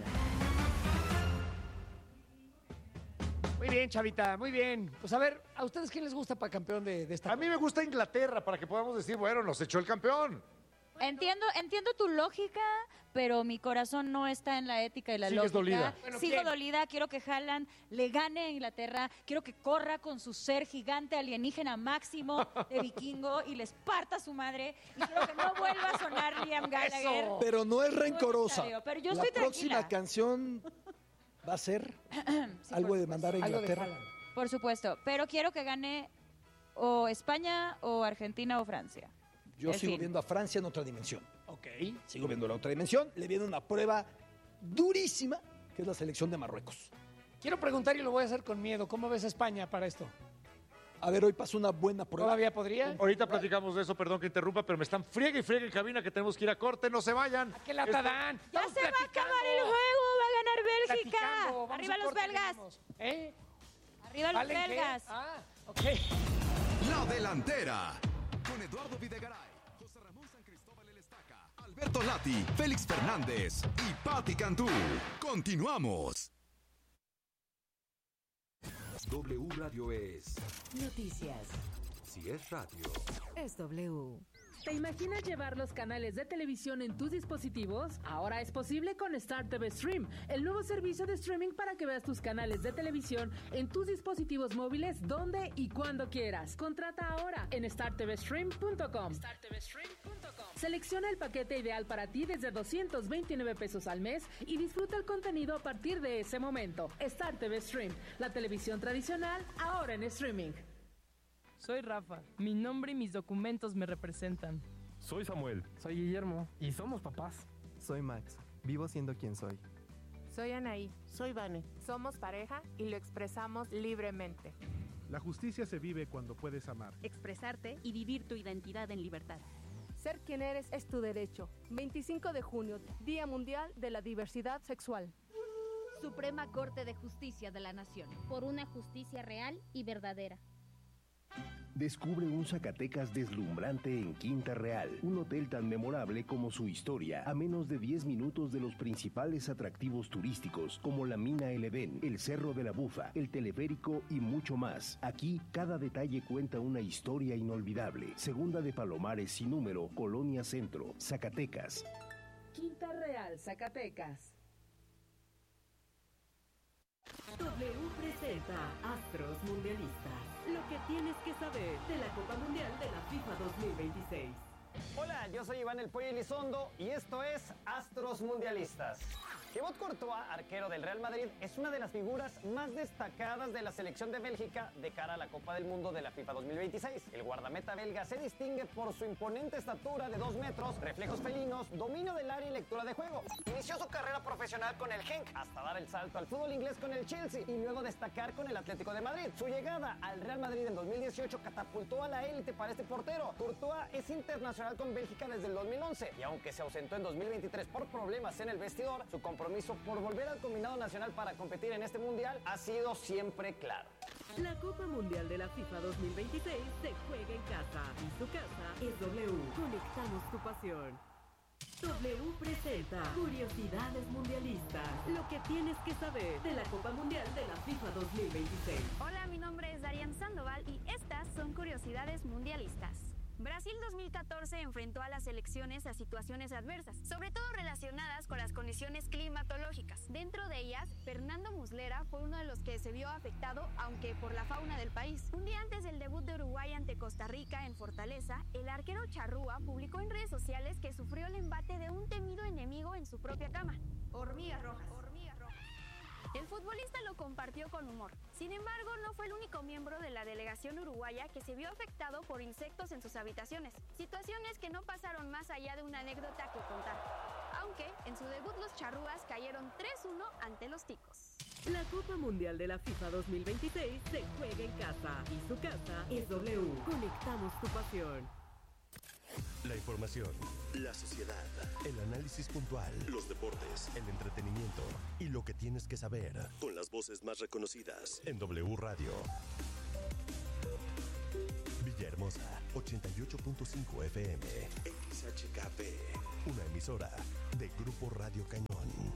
Muy bien, Chavita, muy bien. Pues a ver, ¿a ustedes quién les gusta para campeón de, de esta? A mí me gusta Inglaterra para que podamos decir, bueno, nos echó el campeón. Entiendo, entiendo tu lógica, pero mi corazón no está en la ética y la Sigues lógica. dolida. Bueno, Sigo ¿quién? dolida, quiero que Haaland le gane a Inglaterra, quiero que corra con su ser gigante alienígena máximo de vikingo y les parta a su madre. Y quiero que no vuelva a sonar Liam Gallagher. Eso. Pero no es rencorosa. estadio, pero yo la estoy próxima tranquila. canción va a ser Sí, algo por de supuesto. mandar a Algo de Inglaterra. Haaland. Por supuesto, pero quiero que gane o España o Argentina o Francia. Yo En sigo fin. viendo a Francia en otra dimensión. Ok. Sigo viendo la otra dimensión. Le viene una prueba durísima, que es la selección de Marruecos. Quiero preguntar y lo voy a hacer con miedo. ¿Cómo ves a España para esto? A ver, hoy pasó una buena prueba. ¿Todavía podría? Ahorita platicamos de eso, perdón que interrumpa, pero me están friegue y friegue en cabina que tenemos que ir a corte, no se vayan. ¿A qué lata Esto- dan? Ya Estamos se va a platicando, acabar el juego, va a ganar Bélgica. platicando. Vamos Arriba a los corte, belgas. venimos. ¿Eh? Arriba los ¿Valen qué? belgas. Ah, ok. La Delantera. Con Eduardo Videgaray, José Ramón San Cristóbal El Estaca, Alberto Lati, Félix Fernández y Patti Cantú. Continuamos. W Radio es... Noticias. Si es radio. Es W. ¿Te imaginas llevar los canales de televisión en tus dispositivos? Ahora es posible con Star T V Stream, el nuevo servicio de streaming para que veas tus canales de televisión en tus dispositivos móviles donde y cuando quieras. Contrata ahora en star t v stream punto com. star t v stream punto com. Selecciona el paquete ideal para ti desde doscientos veintinueve pesos al mes y disfruta el contenido a partir de ese momento. Star T V Stream, la televisión tradicional, ahora en streaming. Soy Rafa. Mi nombre y mis documentos me representan. Soy Samuel. Soy Guillermo. Y somos papás. Soy Max. Vivo siendo quien soy. Soy Anaí. Soy Vane. Somos pareja y lo expresamos libremente. La justicia se vive cuando puedes amar, expresarte y vivir tu identidad en libertad. Ser quien eres es tu derecho. veinticinco de junio, Día Mundial de la Diversidad Sexual. Suprema Corte de Justicia de la Nación. Por una justicia real y verdadera. Descubre un Zacatecas deslumbrante en Quinta Real, un hotel tan memorable como su historia, a menos de diez minutos de los principales atractivos turísticos como la Mina El Edén, el Cerro de la Bufa, el teleférico y mucho más. Aquí, cada detalle cuenta una historia inolvidable. Segunda de Palomares sin número, Colonia Centro, Zacatecas. Quinta Real, Zacatecas. W presenta Astros Mundialistas. Lo que tienes que saber de la Copa Mundial de la FIFA dos mil veintiséis. Hola, yo soy Iván El Pollo Elizondo y esto es Astros Mundialistas. Thibaut Courtois, arquero del Real Madrid, es una de las figuras más destacadas de la selección de Bélgica de cara a la Copa del Mundo de la FIFA dos mil veintiséis. El guardameta belga se distingue por su imponente estatura de dos metros, reflejos felinos, dominio del área y lectura de juego. Inició su carrera profesional con el Genk hasta dar el salto al fútbol inglés con el Chelsea y luego destacar con el Atlético de Madrid. Su llegada al Real Madrid en dos mil dieciocho catapultó a la élite para este portero. Courtois es internacional con Bélgica desde el dos mil once y aunque se ausentó en dos mil veintitrés por problemas en el vestidor, su compromiso por volver al combinado nacional para competir en este mundial ha sido siempre claro. La Copa Mundial de la FIFA dos mil veintiséis se juega en casa y su casa es W. Conectamos tu pasión. W presenta Curiosidades Mundialistas. Lo que tienes que saber de la Copa Mundial de la FIFA dos mil veintiséis. Hola, mi nombre es Darian Sandoval y estas son Curiosidades Mundialistas. Brasil dos mil catorce enfrentó a las selecciones a situaciones adversas, sobre todo relacionadas con las condiciones climatológicas. Dentro de ellas, Fernando Muslera fue uno de los que se vio afectado, aunque por la fauna del país. Un día antes del debut de Uruguay ante Costa Rica en Fortaleza, el arquero Charrúa publicó en redes sociales que sufrió el embate de un temido enemigo en su propia cama, hormigas rojas. El futbolista lo compartió con humor. Sin embargo, no fue el único miembro de la delegación uruguaya que se vio afectado por insectos en sus habitaciones. Situaciones que no pasaron más allá de una anécdota que contar. Aunque, en su debut los charrúas cayeron tres uno ante los ticos. La Copa Mundial de la FIFA dos mil veintiséis se juega en casa y su casa es W. Conectamos tu pasión. La información, la sociedad, el análisis puntual, los deportes, el entretenimiento y lo que tienes que saber con las voces más reconocidas en W Radio. Villahermosa, ochenta y ocho punto cinco F M, X H K P, una emisora de Grupo Radio Cañón.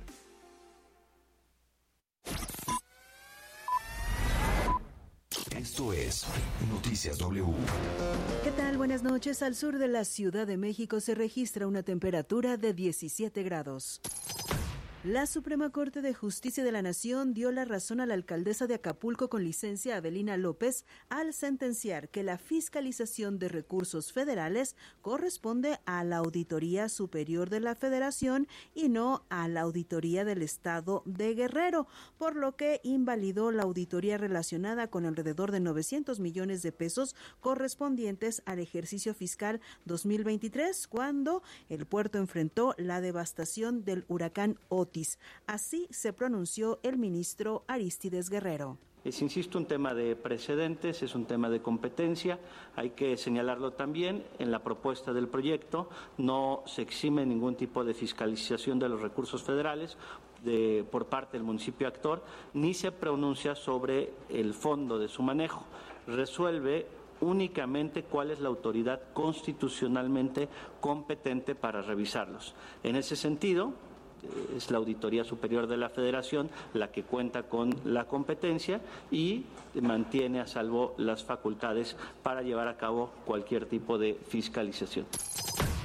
Esto es Noticias W. ¿Qué tal? Buenas noches. Al sur de la Ciudad de México se registra una temperatura de diecisiete grados. La Suprema Corte de Justicia de la Nación dio la razón a la alcaldesa de Acapulco con licencia, Avelina López, al sentenciar que la fiscalización de recursos federales corresponde a la Auditoría Superior de la Federación y no a la Auditoría del Estado de Guerrero, por lo que invalidó la auditoría relacionada con alrededor de novecientos millones de pesos correspondientes al ejercicio fiscal dos mil veintitrés, cuando el puerto enfrentó la devastación del huracán Otis. Así se pronunció el ministro Arístides Guerrero. Es, insisto, un tema de precedentes, es un tema de competencia, hay que señalarlo también, en la propuesta del proyecto no se exime ningún tipo de fiscalización de los recursos federales de, por parte del municipio actor, ni se pronuncia sobre el fondo de su manejo, resuelve únicamente cuál es la autoridad constitucionalmente competente para revisarlos. En ese sentido, es la Auditoría Superior de la Federación la que cuenta con la competencia y mantiene a salvo las facultades para llevar a cabo cualquier tipo de fiscalización.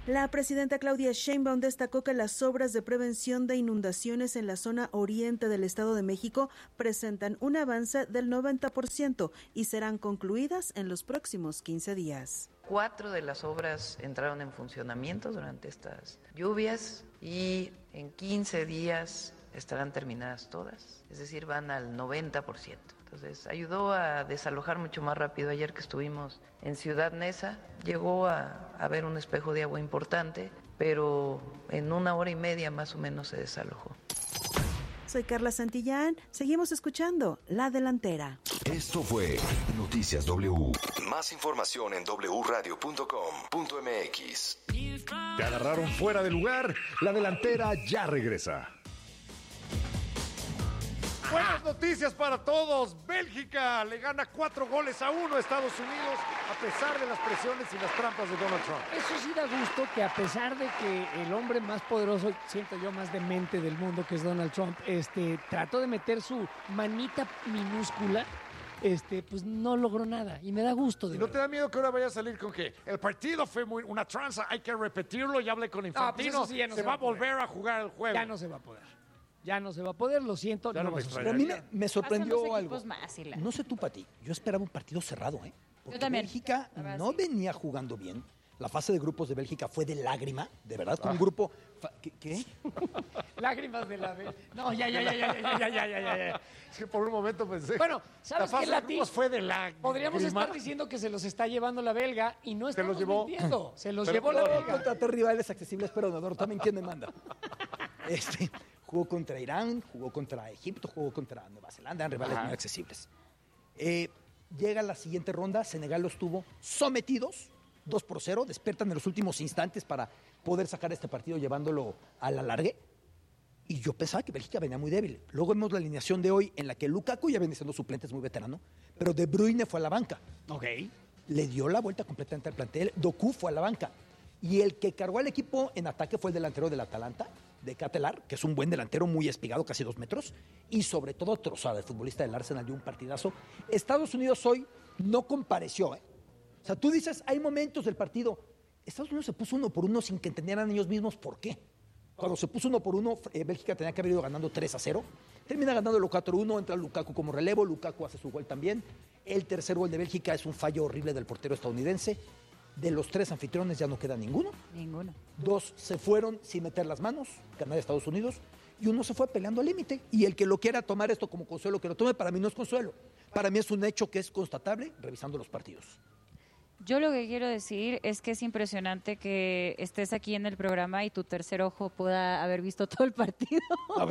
La presidenta Claudia Sheinbaum destacó que las obras de prevención de inundaciones en la zona oriente del Estado de México presentan un avance del noventa por ciento y serán concluidas en los próximos quince días. Cuatro de las obras entraron en funcionamiento durante estas lluvias y en quince días estarán terminadas todas, es decir, van al noventa por ciento. Entonces, ayudó a desalojar mucho más rápido. Ayer que estuvimos en Ciudad Neza, llegó a haber un espejo de agua importante, pero en una hora y media más o menos se desalojó. Soy Carla Santillán, seguimos escuchando La Delantera. Esto fue Noticias W. Más información en doble u radio punto com punto m x. Te agarraron fuera de lugar, La Delantera ya regresa. Buenas noticias para todos. Bélgica le gana cuatro goles a uno a Estados Unidos a pesar de las presiones y las trampas de Donald Trump. Eso sí da gusto que a pesar de que el hombre más poderoso, siento yo, más demente del mundo, que es Donald Trump, este, trató de meter su manita minúscula, este, pues no logró nada. Y me da gusto. De ¿Y no te da miedo que ahora vaya a salir con que el partido fue muy, una tranza, hay que repetirlo? Ya hablé con Infantino, no, pues sí, no se, se va a volver a jugar el juego. Ya no se va a poder. Ya no se va a poder, lo siento. No no me Pero a mí me, me sorprendió algo. Más, la... No sé tú, Pati, yo esperaba un partido cerrado, ¿eh? Porque yo también. Bélgica no sí. venía jugando bien. La fase de grupos de Bélgica fue de lágrima, de verdad, con ah. un grupo... ¿Qué? ¿Qué? Lágrimas de la... No, ya, ya, ya, ya, ya, ya, ya, ya, ya. Es que por un momento pensé... Bueno, ¿sabes qué, Lati? Fue de la... Podríamos estar diciendo que se los está llevando la belga y no estamos se los llevó. mintiendo. Se los pero, llevó la belga. Contraté rivales accesibles, pero Nador también, ¿quién me manda? Este... Jugó contra Irán, jugó contra Egipto, jugó contra Nueva Zelanda, en rivales Ajá. muy accesibles. Eh, llega la siguiente ronda, Senegal los tuvo sometidos, dos por cero, despiertan en los últimos instantes para poder sacar este partido llevándolo a la largue. Y yo pensaba que Bélgica venía muy débil. Luego vemos la alineación de hoy en la que Lukaku ya viene siendo suplente, es muy veterano, pero De Bruyne fue a la banca. Ok. Le dio la vuelta completamente al plantel, Doku fue a la banca. Y el que cargó al equipo en ataque fue el delantero del Atalanta, de Catelar, que es un buen delantero muy espigado, casi dos metros, y sobre todo Trossard, el futbolista del Arsenal, dio un partidazo. Estados Unidos hoy no compareció, ¿eh? O sea, tú dices, hay momentos del partido. Estados Unidos se puso uno por uno sin que entendieran ellos mismos por qué. Cuando se puso uno por uno, eh, Bélgica tenía que haber ido ganando tres a cero. Termina ganando el cuatro uno, entra Lukaku como relevo, Lukaku hace su gol también. El tercer gol de Bélgica es un fallo horrible del portero estadounidense. De los tres anfitriones ya no queda ninguno. Ninguno. Dos se fueron sin meter las manos, Canadá y Estados Unidos, y uno se fue peleando al límite. Y el que lo quiera tomar esto como consuelo, que lo tome, para mí no es consuelo. Para mí es un hecho que es constatable revisando los partidos. Yo lo que quiero decir es que es impresionante que estés aquí en el programa y tu tercer ojo pueda haber visto todo el partido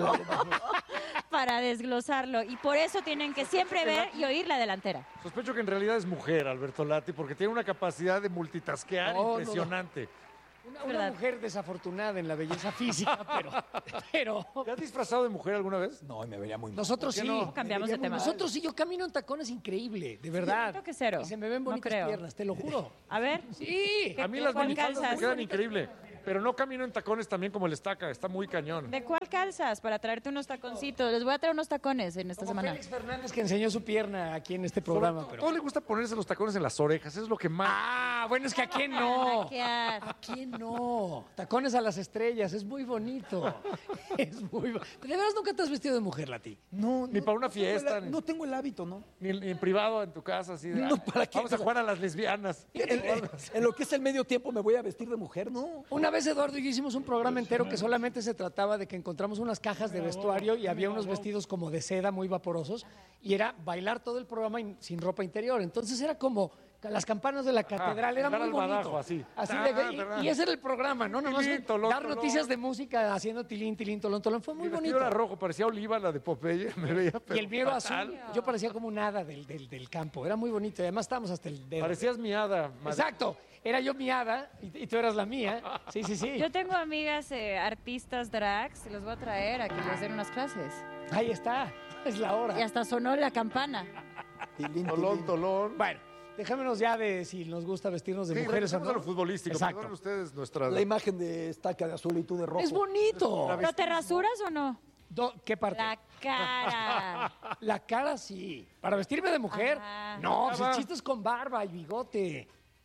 para desglosarlo. Y por eso tienen que siempre ver y oír la delantera. Sospecho que en realidad es mujer, Alberto Lati, porque tiene una capacidad de multitasquear no, impresionante. No, no. Una, una mujer desafortunada en la belleza física, pero, pero... ¿Te has disfrazado de mujer alguna vez? No, me vería muy mal. Nosotros sí. No? Cambiamos de tema. Nosotros sí, yo camino en tacones increíble, de verdad. Creo que cero. Y se me ven bonitas no piernas, te lo juro. A ver. Sí. A mí las minifaldas me quedan increíble. Pero no camino en tacones también como el Estaca, está muy cañón. ¿De cuál calzas? Para traerte unos taconcitos. Les voy a traer unos tacones en esta como semana. Félix Fernández, que enseñó su pierna aquí en este programa. Todo, pero... todo le gusta ponerse los tacones en las orejas, es lo que más... Ah, bueno, es que a quién no. ¿A quién no? Tacones a las estrellas, es muy bonito. Es muy bo... ¿De veras nunca te has vestido de mujer, Lati? No, Ni no, para una no fiesta. Tengo el, no tengo el hábito, ¿no? Ni, ni en privado, en tu casa, así de... No, ¿para qué? Vamos a jugar a las lesbianas. En, en, en lo que es el medio tiempo me voy a vestir de mujer, ¿no? Una vez Eduardo y yo hicimos un programa entero que solamente se trataba de que encontramos unas cajas de vestuario y había unos vestidos como de seda muy vaporosos y era bailar todo el programa in, sin ropa interior. Entonces era como las campanas de la catedral, ah, era muy bonito. Badajo, así. así ah, de, y, y ese era el programa, ¿no? Nomás tilín, tolón, dar tolón. noticias de música haciendo tilín, tilín, tolón, tolón. Fue muy Mi bonito. era rojo, parecía Oliva, la de Popeye. Me veía, y el mío era azul. Yo parecía como un hada del, del, del campo. Era muy bonito. Y además estábamos hasta el dedo. Parecías mi hada. Madre. Exacto. Era yo mi hada y, y tú eras la mía. Sí, sí, sí. Yo tengo amigas eh, artistas drags, se los voy a traer a que les den unas clases. Ahí está, es la hora. Y hasta sonó la campana. Tolón, tolón. Bueno, déjamenos ya de si nos gusta vestirnos de sí, mujeres o no. a lo futbolístico. Exacto. Ustedes nuestra... La imagen de Estaca de azul y tú de rojo. Es bonito. ¿Pero te rasuras o no? Do, ¿Qué parte? La cara. La cara sí. ¿Para vestirme de mujer? Ajá. No, pues el chiste es con barba y bigote.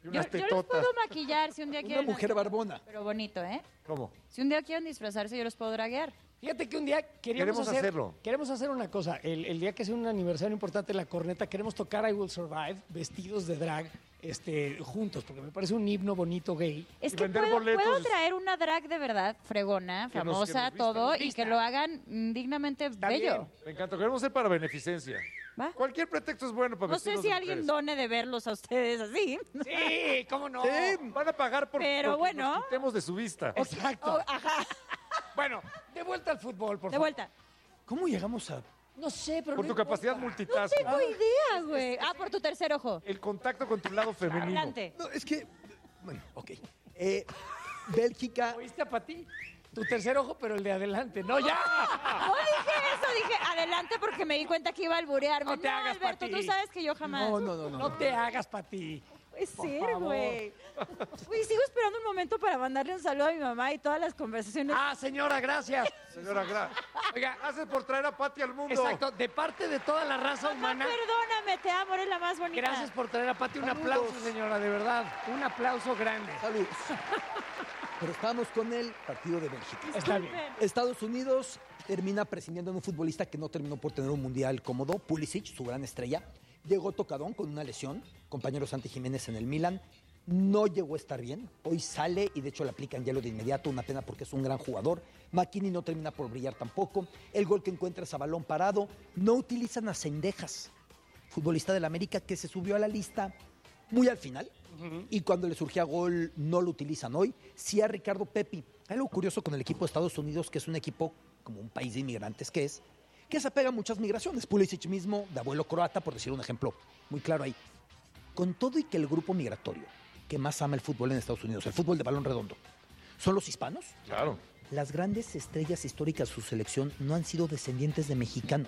Y Yo, unas yo los tetotas. puedo maquillar si un día Una quieren. mujer barbona. Pero bonito, ¿eh? ¿Cómo? Si un día quieren disfrazarse, yo los puedo draguear. Fíjate que un día queríamos Queremos hacer, hacerlo. Queremos hacer una cosa. El, el día que sea un aniversario importante de La Corneta, queremos tocar I Will Survive vestidos de drag este, juntos, porque me parece un himno bonito gay. Es Y que vender puedo, boletos. puedo traer una drag de verdad, fregona, Que nos- que nos famosa, vista, todo, nos y vista. que lo hagan mm, dignamente Está bello. bien. Me encanta. Queremos ser para beneficencia. ¿Va? Cualquier pretexto es bueno para No sé vestirnos si de alguien mujeres. done de verlos a ustedes así. Sí, ¿cómo no? Sí, van a pagar por Pero por que bueno. nos quitemos de su vista. Exacto. Oh, ajá, Bueno, de vuelta al fútbol, por de favor. vuelta. ¿Cómo llegamos a...? No sé, pero Por no tu importa. capacidad No multitask. tengo idea, güey. Ah, por tu tercer ojo. El contacto con tu lado femenino. Adelante. No, es que... Bueno, ok. Eh, Bélgica... ¿Oíste a Pati? Tu tercer ojo, pero el de adelante. No, ya. No dije eso, dije adelante porque me di cuenta que iba a alburearme. No te hagas, Alberto, Pati. tú sabes que yo jamás. No, no, no, no. No te hagas, Pati. Puede Por ser, favor. güey. Güey, sigo esperando un momento para mandarle un saludo a mi mamá y todas las conversaciones. Ah, señora, gracias. Señora Gra. Oiga, Gracias por traer a Pati al mundo. exacto, de parte de toda la raza Mamá, humana, perdóname, te amo, eres la más bonita. gracias por traer a Pati. Un Saludos. aplauso, señora, de verdad. Un aplauso grande. Saludos. Pero estábamos con el partido de Bélgica. Está bien. Estados Unidos termina prescindiendo de un futbolista que no terminó por tener un mundial cómodo, Pulisic, su gran estrella. Llegó tocadón con una lesión, compañero Santi Jiménez en el Milan. No llegó a estar bien. Hoy sale y de hecho le aplican hielo de inmediato. Una pena porque es un gran jugador. McKinney no termina por brillar tampoco. El gol que encuentra es a balón parado. No utilizan a Cendejas, futbolista del América que se subió a la lista muy al final. Y cuando le surgía gol no lo utilizan hoy. Sí a Ricardo Pepi. Hay algo curioso con el equipo de Estados Unidos, que es un equipo como un país de inmigrantes que es, que se apega a muchas migraciones. Pulisic mismo, de abuelo croata, por decir un ejemplo muy claro ahí. Con todo y que el grupo migratorio que más ama el fútbol en Estados Unidos, el fútbol de balón redondo, son los hispanos. Claro. Las grandes estrellas históricas de su selección no han sido descendientes de mexicanos.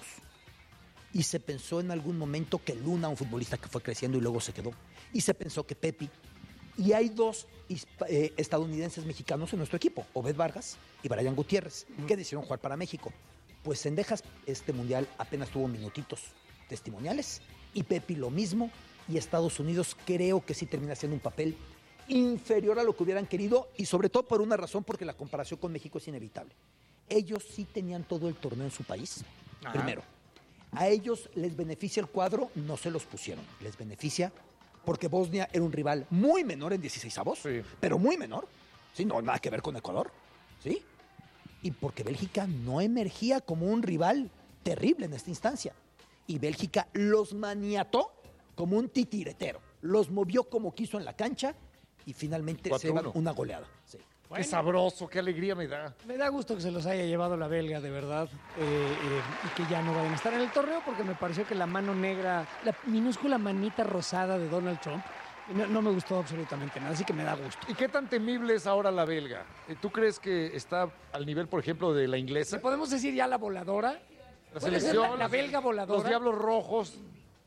Y se pensó en algún momento que Luna, un futbolista que fue creciendo y luego se quedó. Y se pensó que Pepi. Y hay dos hispa- eh, estadounidenses mexicanos en nuestro equipo, Obed Vargas y Brian Gutiérrez, que decidieron jugar para México. Pues Cendejas este mundial apenas tuvo minutitos testimoniales. Y Pepi lo mismo. Y Estados Unidos creo que sí termina siendo un papel inferior a lo que hubieran querido. Y sobre todo por una razón, porque la comparación con México es inevitable. Ellos sí tenían todo el torneo en su país. Ajá. Primero. A ellos les beneficia el cuadro, no se los pusieron. Les beneficia porque Bosnia era un rival muy menor en dieciseisavos, Sí. pero muy menor. Sí, no, nada que ver con Ecuador. ¿Sí? Y porque Bélgica no emergía como un rival terrible en esta instancia. Y Bélgica los maniató como un titiretero. Los movió como quiso en la cancha y finalmente se cuatro uno. llevan una goleada. Sí. Qué sabroso, qué alegría me da. Me da gusto que se los haya llevado la belga, de verdad, eh, eh, y que ya no vayan a estar en el torneo, porque me pareció que la mano negra, la minúscula manita rosada de Donald Trump, no, no me gustó absolutamente nada, así que me da gusto. ¿Y qué tan temible es ahora la belga? Eh, ¿Tú crees que está al nivel, por ejemplo, de la inglesa? ¿Le podemos decir ya la voladora? La ¿Puede ser selección, la, la belga voladora? Los Diablos Rojos.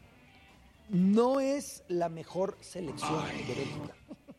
No es la mejor selección de Bélgica.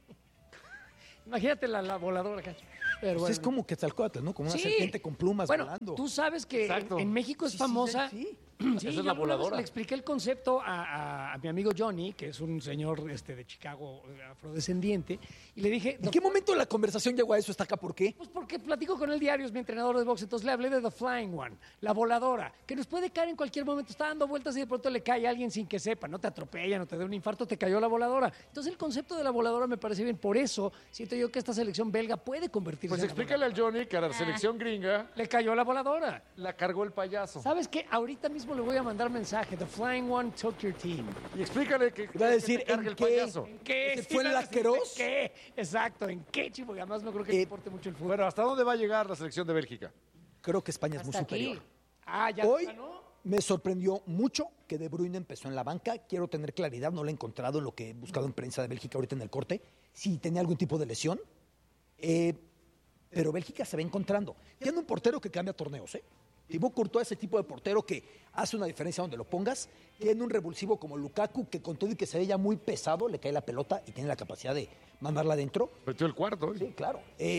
Imagínate la, la voladora acá. Pero Pues bueno. es como Quetzalcóatl, ¿no? Como una Sí. serpiente con plumas Bueno, volando. tú sabes que Exacto. en, en México es Sí, sí, famosa. sí, sí. Sí, Esa es yo la alguna vez voladora. Le expliqué el concepto a, a- a mi amigo Johnny, que es un señor este, de Chicago eh, afrodescendiente, y le dije, ¿En qué momento la conversación llegó a eso? ¿Está acá por qué? pues porque platico con él diario, es mi entrenador de box, entonces le hablé de The Flying One, la voladora, que nos puede caer en cualquier momento, está dando vueltas y de pronto le cae a alguien sin que sepa, no te atropella, no te da un infarto, te cayó la voladora. Entonces el concepto de la voladora me parece bien, por eso siento yo que esta selección belga puede convertirse Pues en la explícale al Johnny que a la selección gringa voladora. Le cayó la voladora. la cargó el payaso. ¿Sabes qué? Ahorita mismo le voy a mandar mensaje, The Flying One took your team. Y explícale que, Iba a que decir, te cargue ¿en el qué? payaso. ¿En qué? ¿Ese fue el Iba a decir, lacrosse? ¿en qué? Exacto, ¿en qué, chico? Y además no creo que Eh, le importe mucho el fútbol. Bueno, ¿hasta dónde va a llegar la selección de Bélgica? Creo que España es muy Hasta aquí. superior. Ah, ya Hoy ganó. me sorprendió mucho que De Bruyne empezó en la banca. Quiero tener claridad, no lo he encontrado en lo que he buscado en prensa de Bélgica ahorita en el corte, si tenía algún tipo de lesión. Eh, pero Bélgica se va encontrando. Tiene un portero que cambia torneos, ¿eh? Thibaut Courtois es ese tipo de portero que hace una diferencia donde lo pongas. Tiene un revulsivo como Lukaku, que con todo y que se ve ya muy pesado, le cae la pelota y tiene la capacidad de mandarla adentro. Metió el cuarto. ¿eh? Sí, claro. Eh,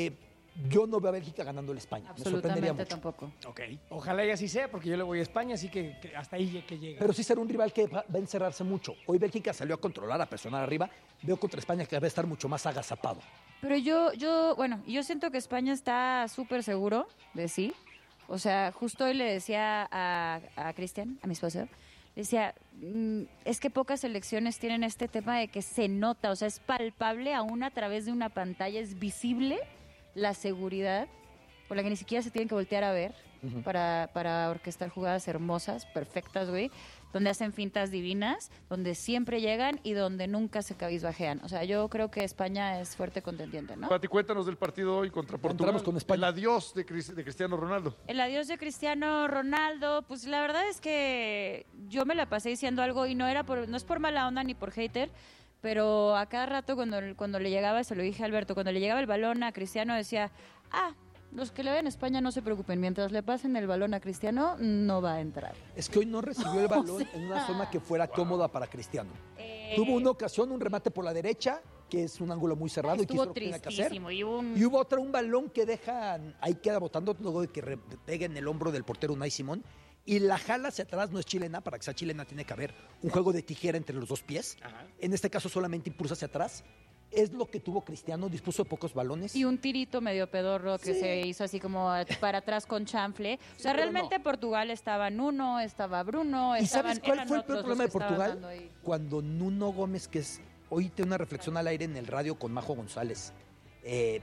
Yo no veo a Bélgica ganando a España. Me sorprendería mucho. Tampoco. Ok. Ojalá y así sea, porque yo le voy a España, así que, que hasta ahí que llega. Pero sí será un rival que va, va a encerrarse mucho. Hoy Bélgica salió a controlar, a presionar arriba. Veo contra España que va a estar mucho más agazapado. Pero yo, yo, bueno, yo siento que España está súper seguro de sí. O sea, justo hoy le decía a, a Cristian, a mi esposo, le decía, mm, es que pocas selecciones tienen este tema de que se nota, o sea, es palpable aún a través de una pantalla, es visible la seguridad por la que ni siquiera se tienen que voltear a ver uh-huh. para, para orquestar jugadas hermosas, perfectas, güey, donde hacen fintas divinas, donde siempre llegan y donde nunca se cabizbajean. O sea, yo creo que España es fuerte contendiente, ¿no? Pati, cuéntanos del partido hoy contra Portugal. Entramos con España. El adiós de, Cris- de Cristiano Ronaldo. El adiós de Cristiano Ronaldo, pues la verdad es que yo me la pasé diciendo algo y no era por, no es por mala onda ni por hater, pero a cada rato cuando, cuando le llegaba, se lo dije a Alberto, cuando le llegaba el balón a Cristiano decía, ah, los que le ven a España no se preocupen, mientras le pasen el balón a Cristiano, no va a entrar. Es que hoy no recibió el balón o sea, en una zona que fuera wow. cómoda para Cristiano. Eh, Tuvo una ocasión, un remate por la derecha, que es un ángulo muy cerrado. Estuvo y quiso tristísimo. Que y, un... y hubo otra, un balón que deja, ahí queda botando, luego de que re, pegue en el hombro del portero Unai Simón. Y la jala hacia atrás, no es chilena, para que sea chilena tiene que haber un juego de tijera entre los dos pies. Ajá. En este caso solamente impulsa hacia atrás. Es lo que tuvo Cristiano, dispuso de pocos balones. Y un tirito medio pedorro que sí. se hizo así como para atrás con chanfle. O sea, sí, realmente no. Portugal estaba Nuno, estaba Bruno. ¿Y estaban, sabes cuál fue el peor problema de Portugal? Cuando Nuno Gómez, que es, oíste una reflexión al aire en el radio con Majo González, eh,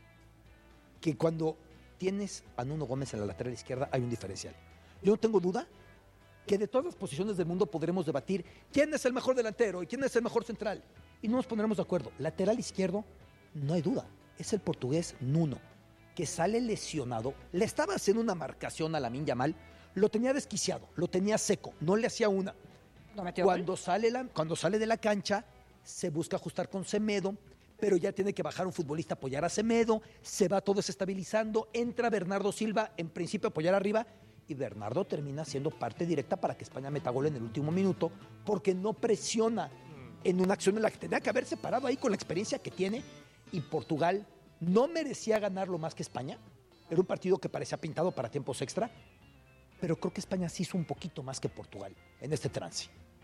que cuando tienes a Nuno Gómez en la lateral izquierda hay un diferencial. Yo no tengo duda que de todas las posiciones del mundo podremos debatir quién es el mejor delantero y quién es el mejor central. Y no nos pondremos de acuerdo. Lateral izquierdo, no hay duda, es el portugués Nuno, que sale lesionado. Le estaba haciendo una marcación a Lamine Yamal, lo tenía desquiciado, lo tenía seco, no le hacía una. ¿No metió cuando, sale la, cuando sale de la cancha, se busca ajustar con Semedo, pero ya tiene que bajar un futbolista a apoyar a Semedo, se va todo desestabilizando, entra Bernardo Silva, en principio a apoyar arriba, y Bernardo termina siendo parte directa para que España meta gol en el último minuto, porque no presiona en una acción en la que tenía que haberse parado ahí con la experiencia que tiene, y Portugal no merecía ganarlo más que España. Era un partido que parecía pintado para tiempos extra, pero creo que España sí hizo un poquito más que Portugal en este trance.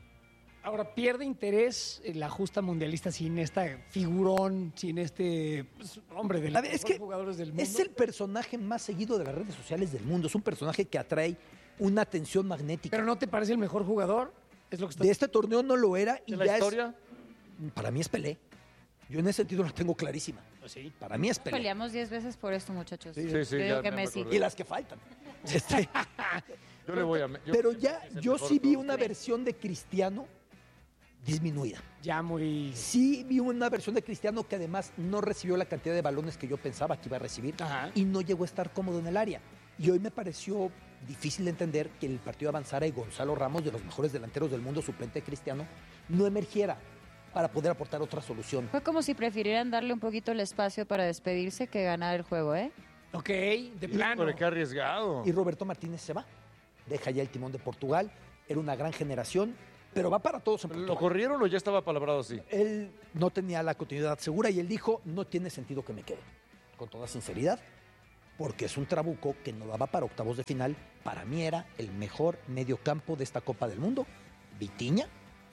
Ahora, pierde interés la justa mundialista sin esta figurón, sin este pues, hombre de los es que jugadores del mundo. Es el personaje más seguido de las redes sociales del mundo. Es un personaje que atrae una atención magnética. ¿Pero no te parece el mejor jugador? Es lo que está... De este torneo no lo era. Y ¿De la ya historia? Es... Para mí es Pelé. Yo en ese sentido la tengo clarísima. ¿Sí? Para mí es Pelé. Peleamos diez veces por esto, muchachos. Sí, sí, sí. Yo digo que Messi. Y las que faltan. Este... yo le voy a... Yo Pero ya, yo sí vi una versión de Cristiano disminuida. Ya muy... Sí vi una versión de Cristiano que además no recibió la cantidad de balones que yo pensaba que iba a recibir. Ajá. Y no llegó a estar cómodo en el área. Y hoy me pareció difícil de entender que el partido avanzara y Gonzalo Ramos, de los mejores delanteros del mundo, suplente de Cristiano, no emergiera para poder aportar otra solución. Fue como si prefirieran darle un poquito el espacio para despedirse que ganar el juego, ¿eh? Ok, de plano. Pero qué arriesgado. Y Roberto Martínez se va. Deja ya el timón de Portugal. Era una gran generación, pero va para todos en Portugal. ¿Lo corrieron o ya estaba palabrado así? Él no tenía la continuidad segura y él dijo, no tiene sentido que me quede. Con toda sinceridad, porque es un trabuco que no daba para octavos de final. Para mí era el mejor mediocampo de esta Copa del Mundo. Vitinha,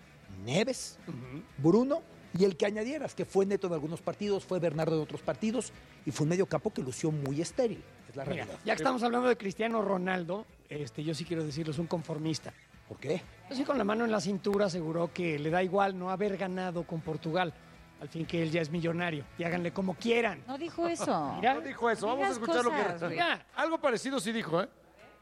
Neves, uh-huh. Bruno y el que añadieras, que fue Neto en algunos partidos, fue Bernardo en otros partidos y fue un mediocampo que lució muy estéril. Es la realidad. Mira, ya que estamos hablando de Cristiano Ronaldo, este, yo sí quiero decirlo, es un conformista. ¿Por qué? Yo sí, con la mano en la cintura aseguró que le da igual no haber ganado con Portugal. Al fin que él ya es millonario. Y háganle como quieran. No dijo eso. Mira, no dijo eso. Vamos a escuchar cosas, lo que... Mira, algo parecido sí dijo, ¿eh?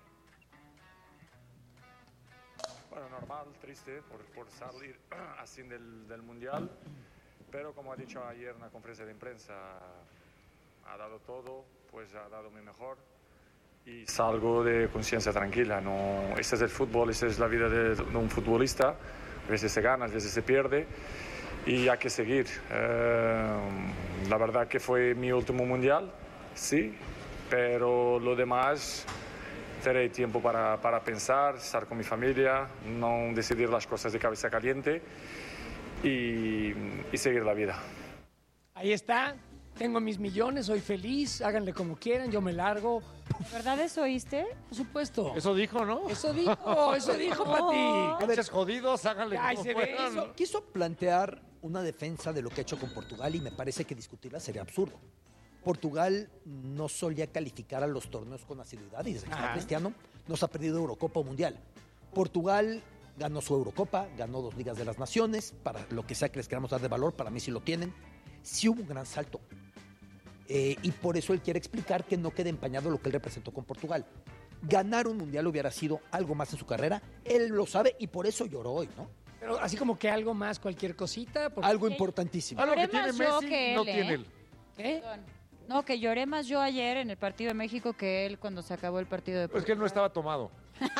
Bueno, normal, triste por, por salir así del, del Mundial. Pero como ha dicho ayer en la conferencia de prensa, ha dado todo, pues ha dado mi mejor. Y salgo de conciencia tranquila. No, este es el fútbol, esta es la vida de, de un futbolista. A veces se gana, a veces se pierde. Y hay que seguir. Eh, la verdad que fue mi último mundial, sí, pero lo demás tendré tiempo para, para pensar, estar con mi familia, no decidir las cosas de cabeza caliente y, y seguir la vida. Ahí está. tengo mis millones, soy feliz, háganle como quieran, yo me largo. ¿Verdad eso oíste? Por supuesto. Eso dijo, ¿no? Eso dijo, eso dijo, Pati. Pinches jodidos, háganle Ay, como se ve puedan. eso. Quiso plantear una defensa de lo que ha hecho con Portugal y me parece que discutirla sería absurdo. Portugal no solía calificar a los torneos con asiduidad y desde que está Ajá. Cristiano nos ha perdido Eurocopa o Mundial. Portugal ganó su Eurocopa, ganó dos Ligas de las Naciones, para lo que sea que les queramos dar de valor, para mí sí lo tienen. Sí hubo un gran salto. Eh, y por eso él quiere explicar que no quede empañado lo que él representó con Portugal. Ganar un Mundial hubiera sido algo más en su carrera, él lo sabe y por eso lloró hoy, ¿no? Pero así como que algo más, cualquier cosita. porque- Algo importantísimo. Algo que Lloré tiene más yo Messi, que no él, ¿eh? tiene él. ¿Eh? No, que lloré más yo ayer en el partido de México que él cuando se acabó el partido de Es que él no estaba tomado.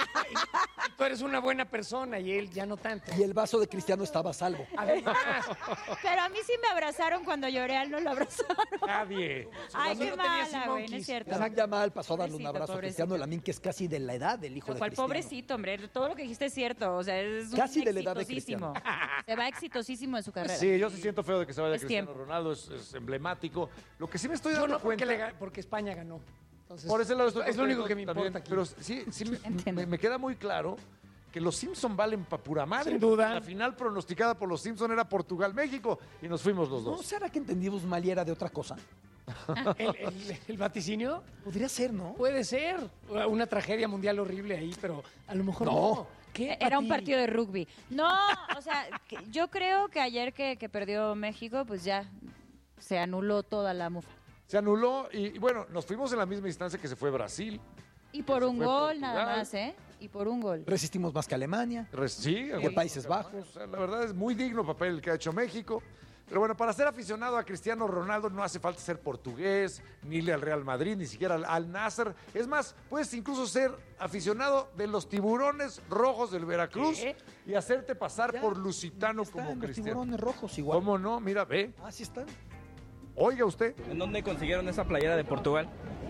Tú eres una buena persona y él ya no tanto. Y el vaso de Cristiano estaba a salvo. Además, Pero a mí sí me abrazaron cuando lloré, a él no lo abrazaron. Nadie. Ay, qué no tenía mala, así güey, no es monkeys. cierto. Isaac Yamal pasó a darle un Pobrecito, abrazo a pobrecito. Cristiano Lamín, que es casi de la edad del hijo de ¿Cuál Cristiano. pobrecito, hombre? Todo lo que dijiste es cierto. O sea, es un Casi de la edad de exitosísimo. Se va exitosísimo en su carrera. Sí, yo sí siento feo de que se vaya Es Cristiano tiempo. Ronaldo, es, es emblemático. Lo que sí me estoy yo dando no porque, cuenta... le ga- porque España ganó. Entonces, Por ese lado estoy es lo único contento que me también, importa aquí. Pero sí, sí me, Entiendo. me- me queda muy claro que los Simpson valen pa' pura madre. Sin duda. La final pronosticada por los Simpson era Portugal-México y nos fuimos los ¿No dos. será que entendimos mal y era de otra cosa? ¿El, el- el vaticinio? Podría ser, ¿no? Puede ser. Una tragedia mundial horrible ahí, pero a lo mejor no. No. ¿Qué, Era un Pati? partido de rugby. No, o sea, que- yo creo que ayer que, que perdió México, pues ya se anuló toda la mufa. Se anuló y, y bueno, nos fuimos en la misma instancia que se fue Brasil. Y por Se un fue gol Portugal. nada más, ¿eh? Y por un gol. Resistimos más que Alemania. Re- Sí, Que algunos Países más. Bajos. O sea, la verdad es muy digno papel el que ha hecho México. Pero bueno, para ser aficionado a Cristiano Ronaldo no hace falta ser portugués, ni irle al Real Madrid, ni siquiera al, al Nasser. Es más, puedes incluso ser aficionado de los tiburones rojos del Veracruz ¿Qué? y hacerte pasar Ya, por lusitano Están como los Cristiano. tiburones rojos igual. ¿Cómo no? Mira, ve. Ah, sí están. Oiga usted. ¿En dónde consiguieron esa playera de Portugal?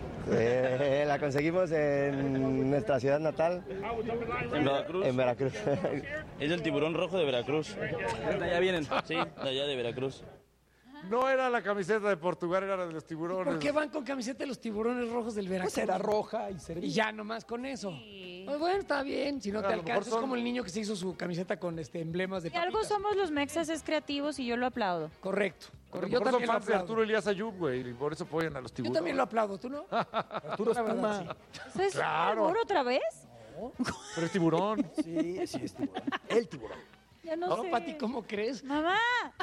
Eh, la conseguimos en nuestra ciudad natal. ¿En Veracruz? En Veracruz. Es el tiburón rojo de Veracruz. ¿De allá vienen? Sí, de allá de Veracruz. No era la camiseta de Portugal, era la de los tiburones. ¿Por qué van con camiseta de los tiburones rojos del Veracruz? Pues era roja y servía. Y ya nomás con eso. Pues bueno, está bien. Si no A te lo mejor alcanzas, es son- como el niño que se hizo su camiseta con este emblemas de Y algo papitas. somos los mexas es creativos y yo lo aplaudo. Correcto. A lo Yo mejor son también lo fans de aplaudo. Arturo Elías Ayub, güey, y por eso apoyan a los Yo tiburones. también lo aplaudo, ¿tú no? Arturo La verdad, Espuma. ¿Eso es Claro. albur otra vez? Pero es tiburón. Sí, sí, es tiburón. El tiburón. Ya no, No, sé. Pati, ¿cómo crees? Mamá.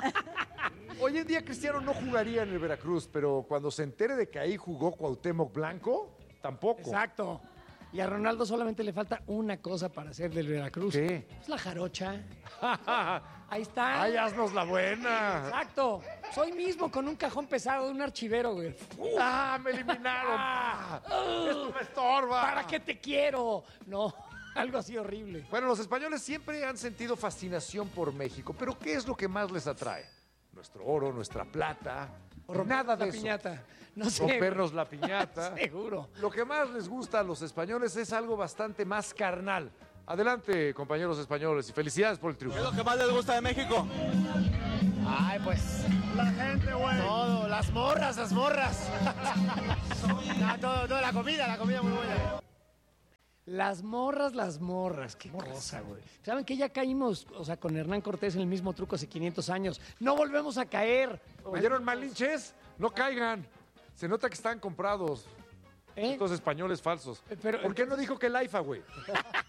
Hoy en día Cristiano no jugaría en el Veracruz, pero cuando se entere de que ahí jugó Cuauhtémoc Blanco, tampoco. Exacto. Y a Ronaldo solamente le falta una cosa para ser del Veracruz. ¿Qué? Es la jarocha. Ahí está. ¡Ay, haznos la buena! Exacto. Soy mismo con un cajón pesado de un archivero, güey. ¡Ah, me eliminaron! Ah. ¡Esto me estorba! ¿Para qué te quiero? No, algo así horrible. Bueno, los españoles siempre han sentido fascinación por México, pero ¿qué es lo que más les atrae? Nuestro oro, nuestra plata, O nada de la eso. piñata. No sé. Rompernos la piñata. Seguro. Lo que más les gusta a los españoles es algo bastante más carnal. Adelante, compañeros españoles, y felicidades por el triunfo. ¿Qué es lo que más les gusta de México? Ay, pues. La gente, güey. Todo, las morras, las morras. No, todo, todo, la comida, la comida muy buena. Las morras, las morras. Qué cosa, güey. ¿Saben que ya caímos, o sea, con Hernán Cortés en el mismo truco hace quinientos años? No volvemos a caer. ¿Oyeron, malinches? No caigan. Se nota que están comprados. ¿Eh? Estos españoles falsos. Pero, ¿Por qué no dijo que el AIFA, güey?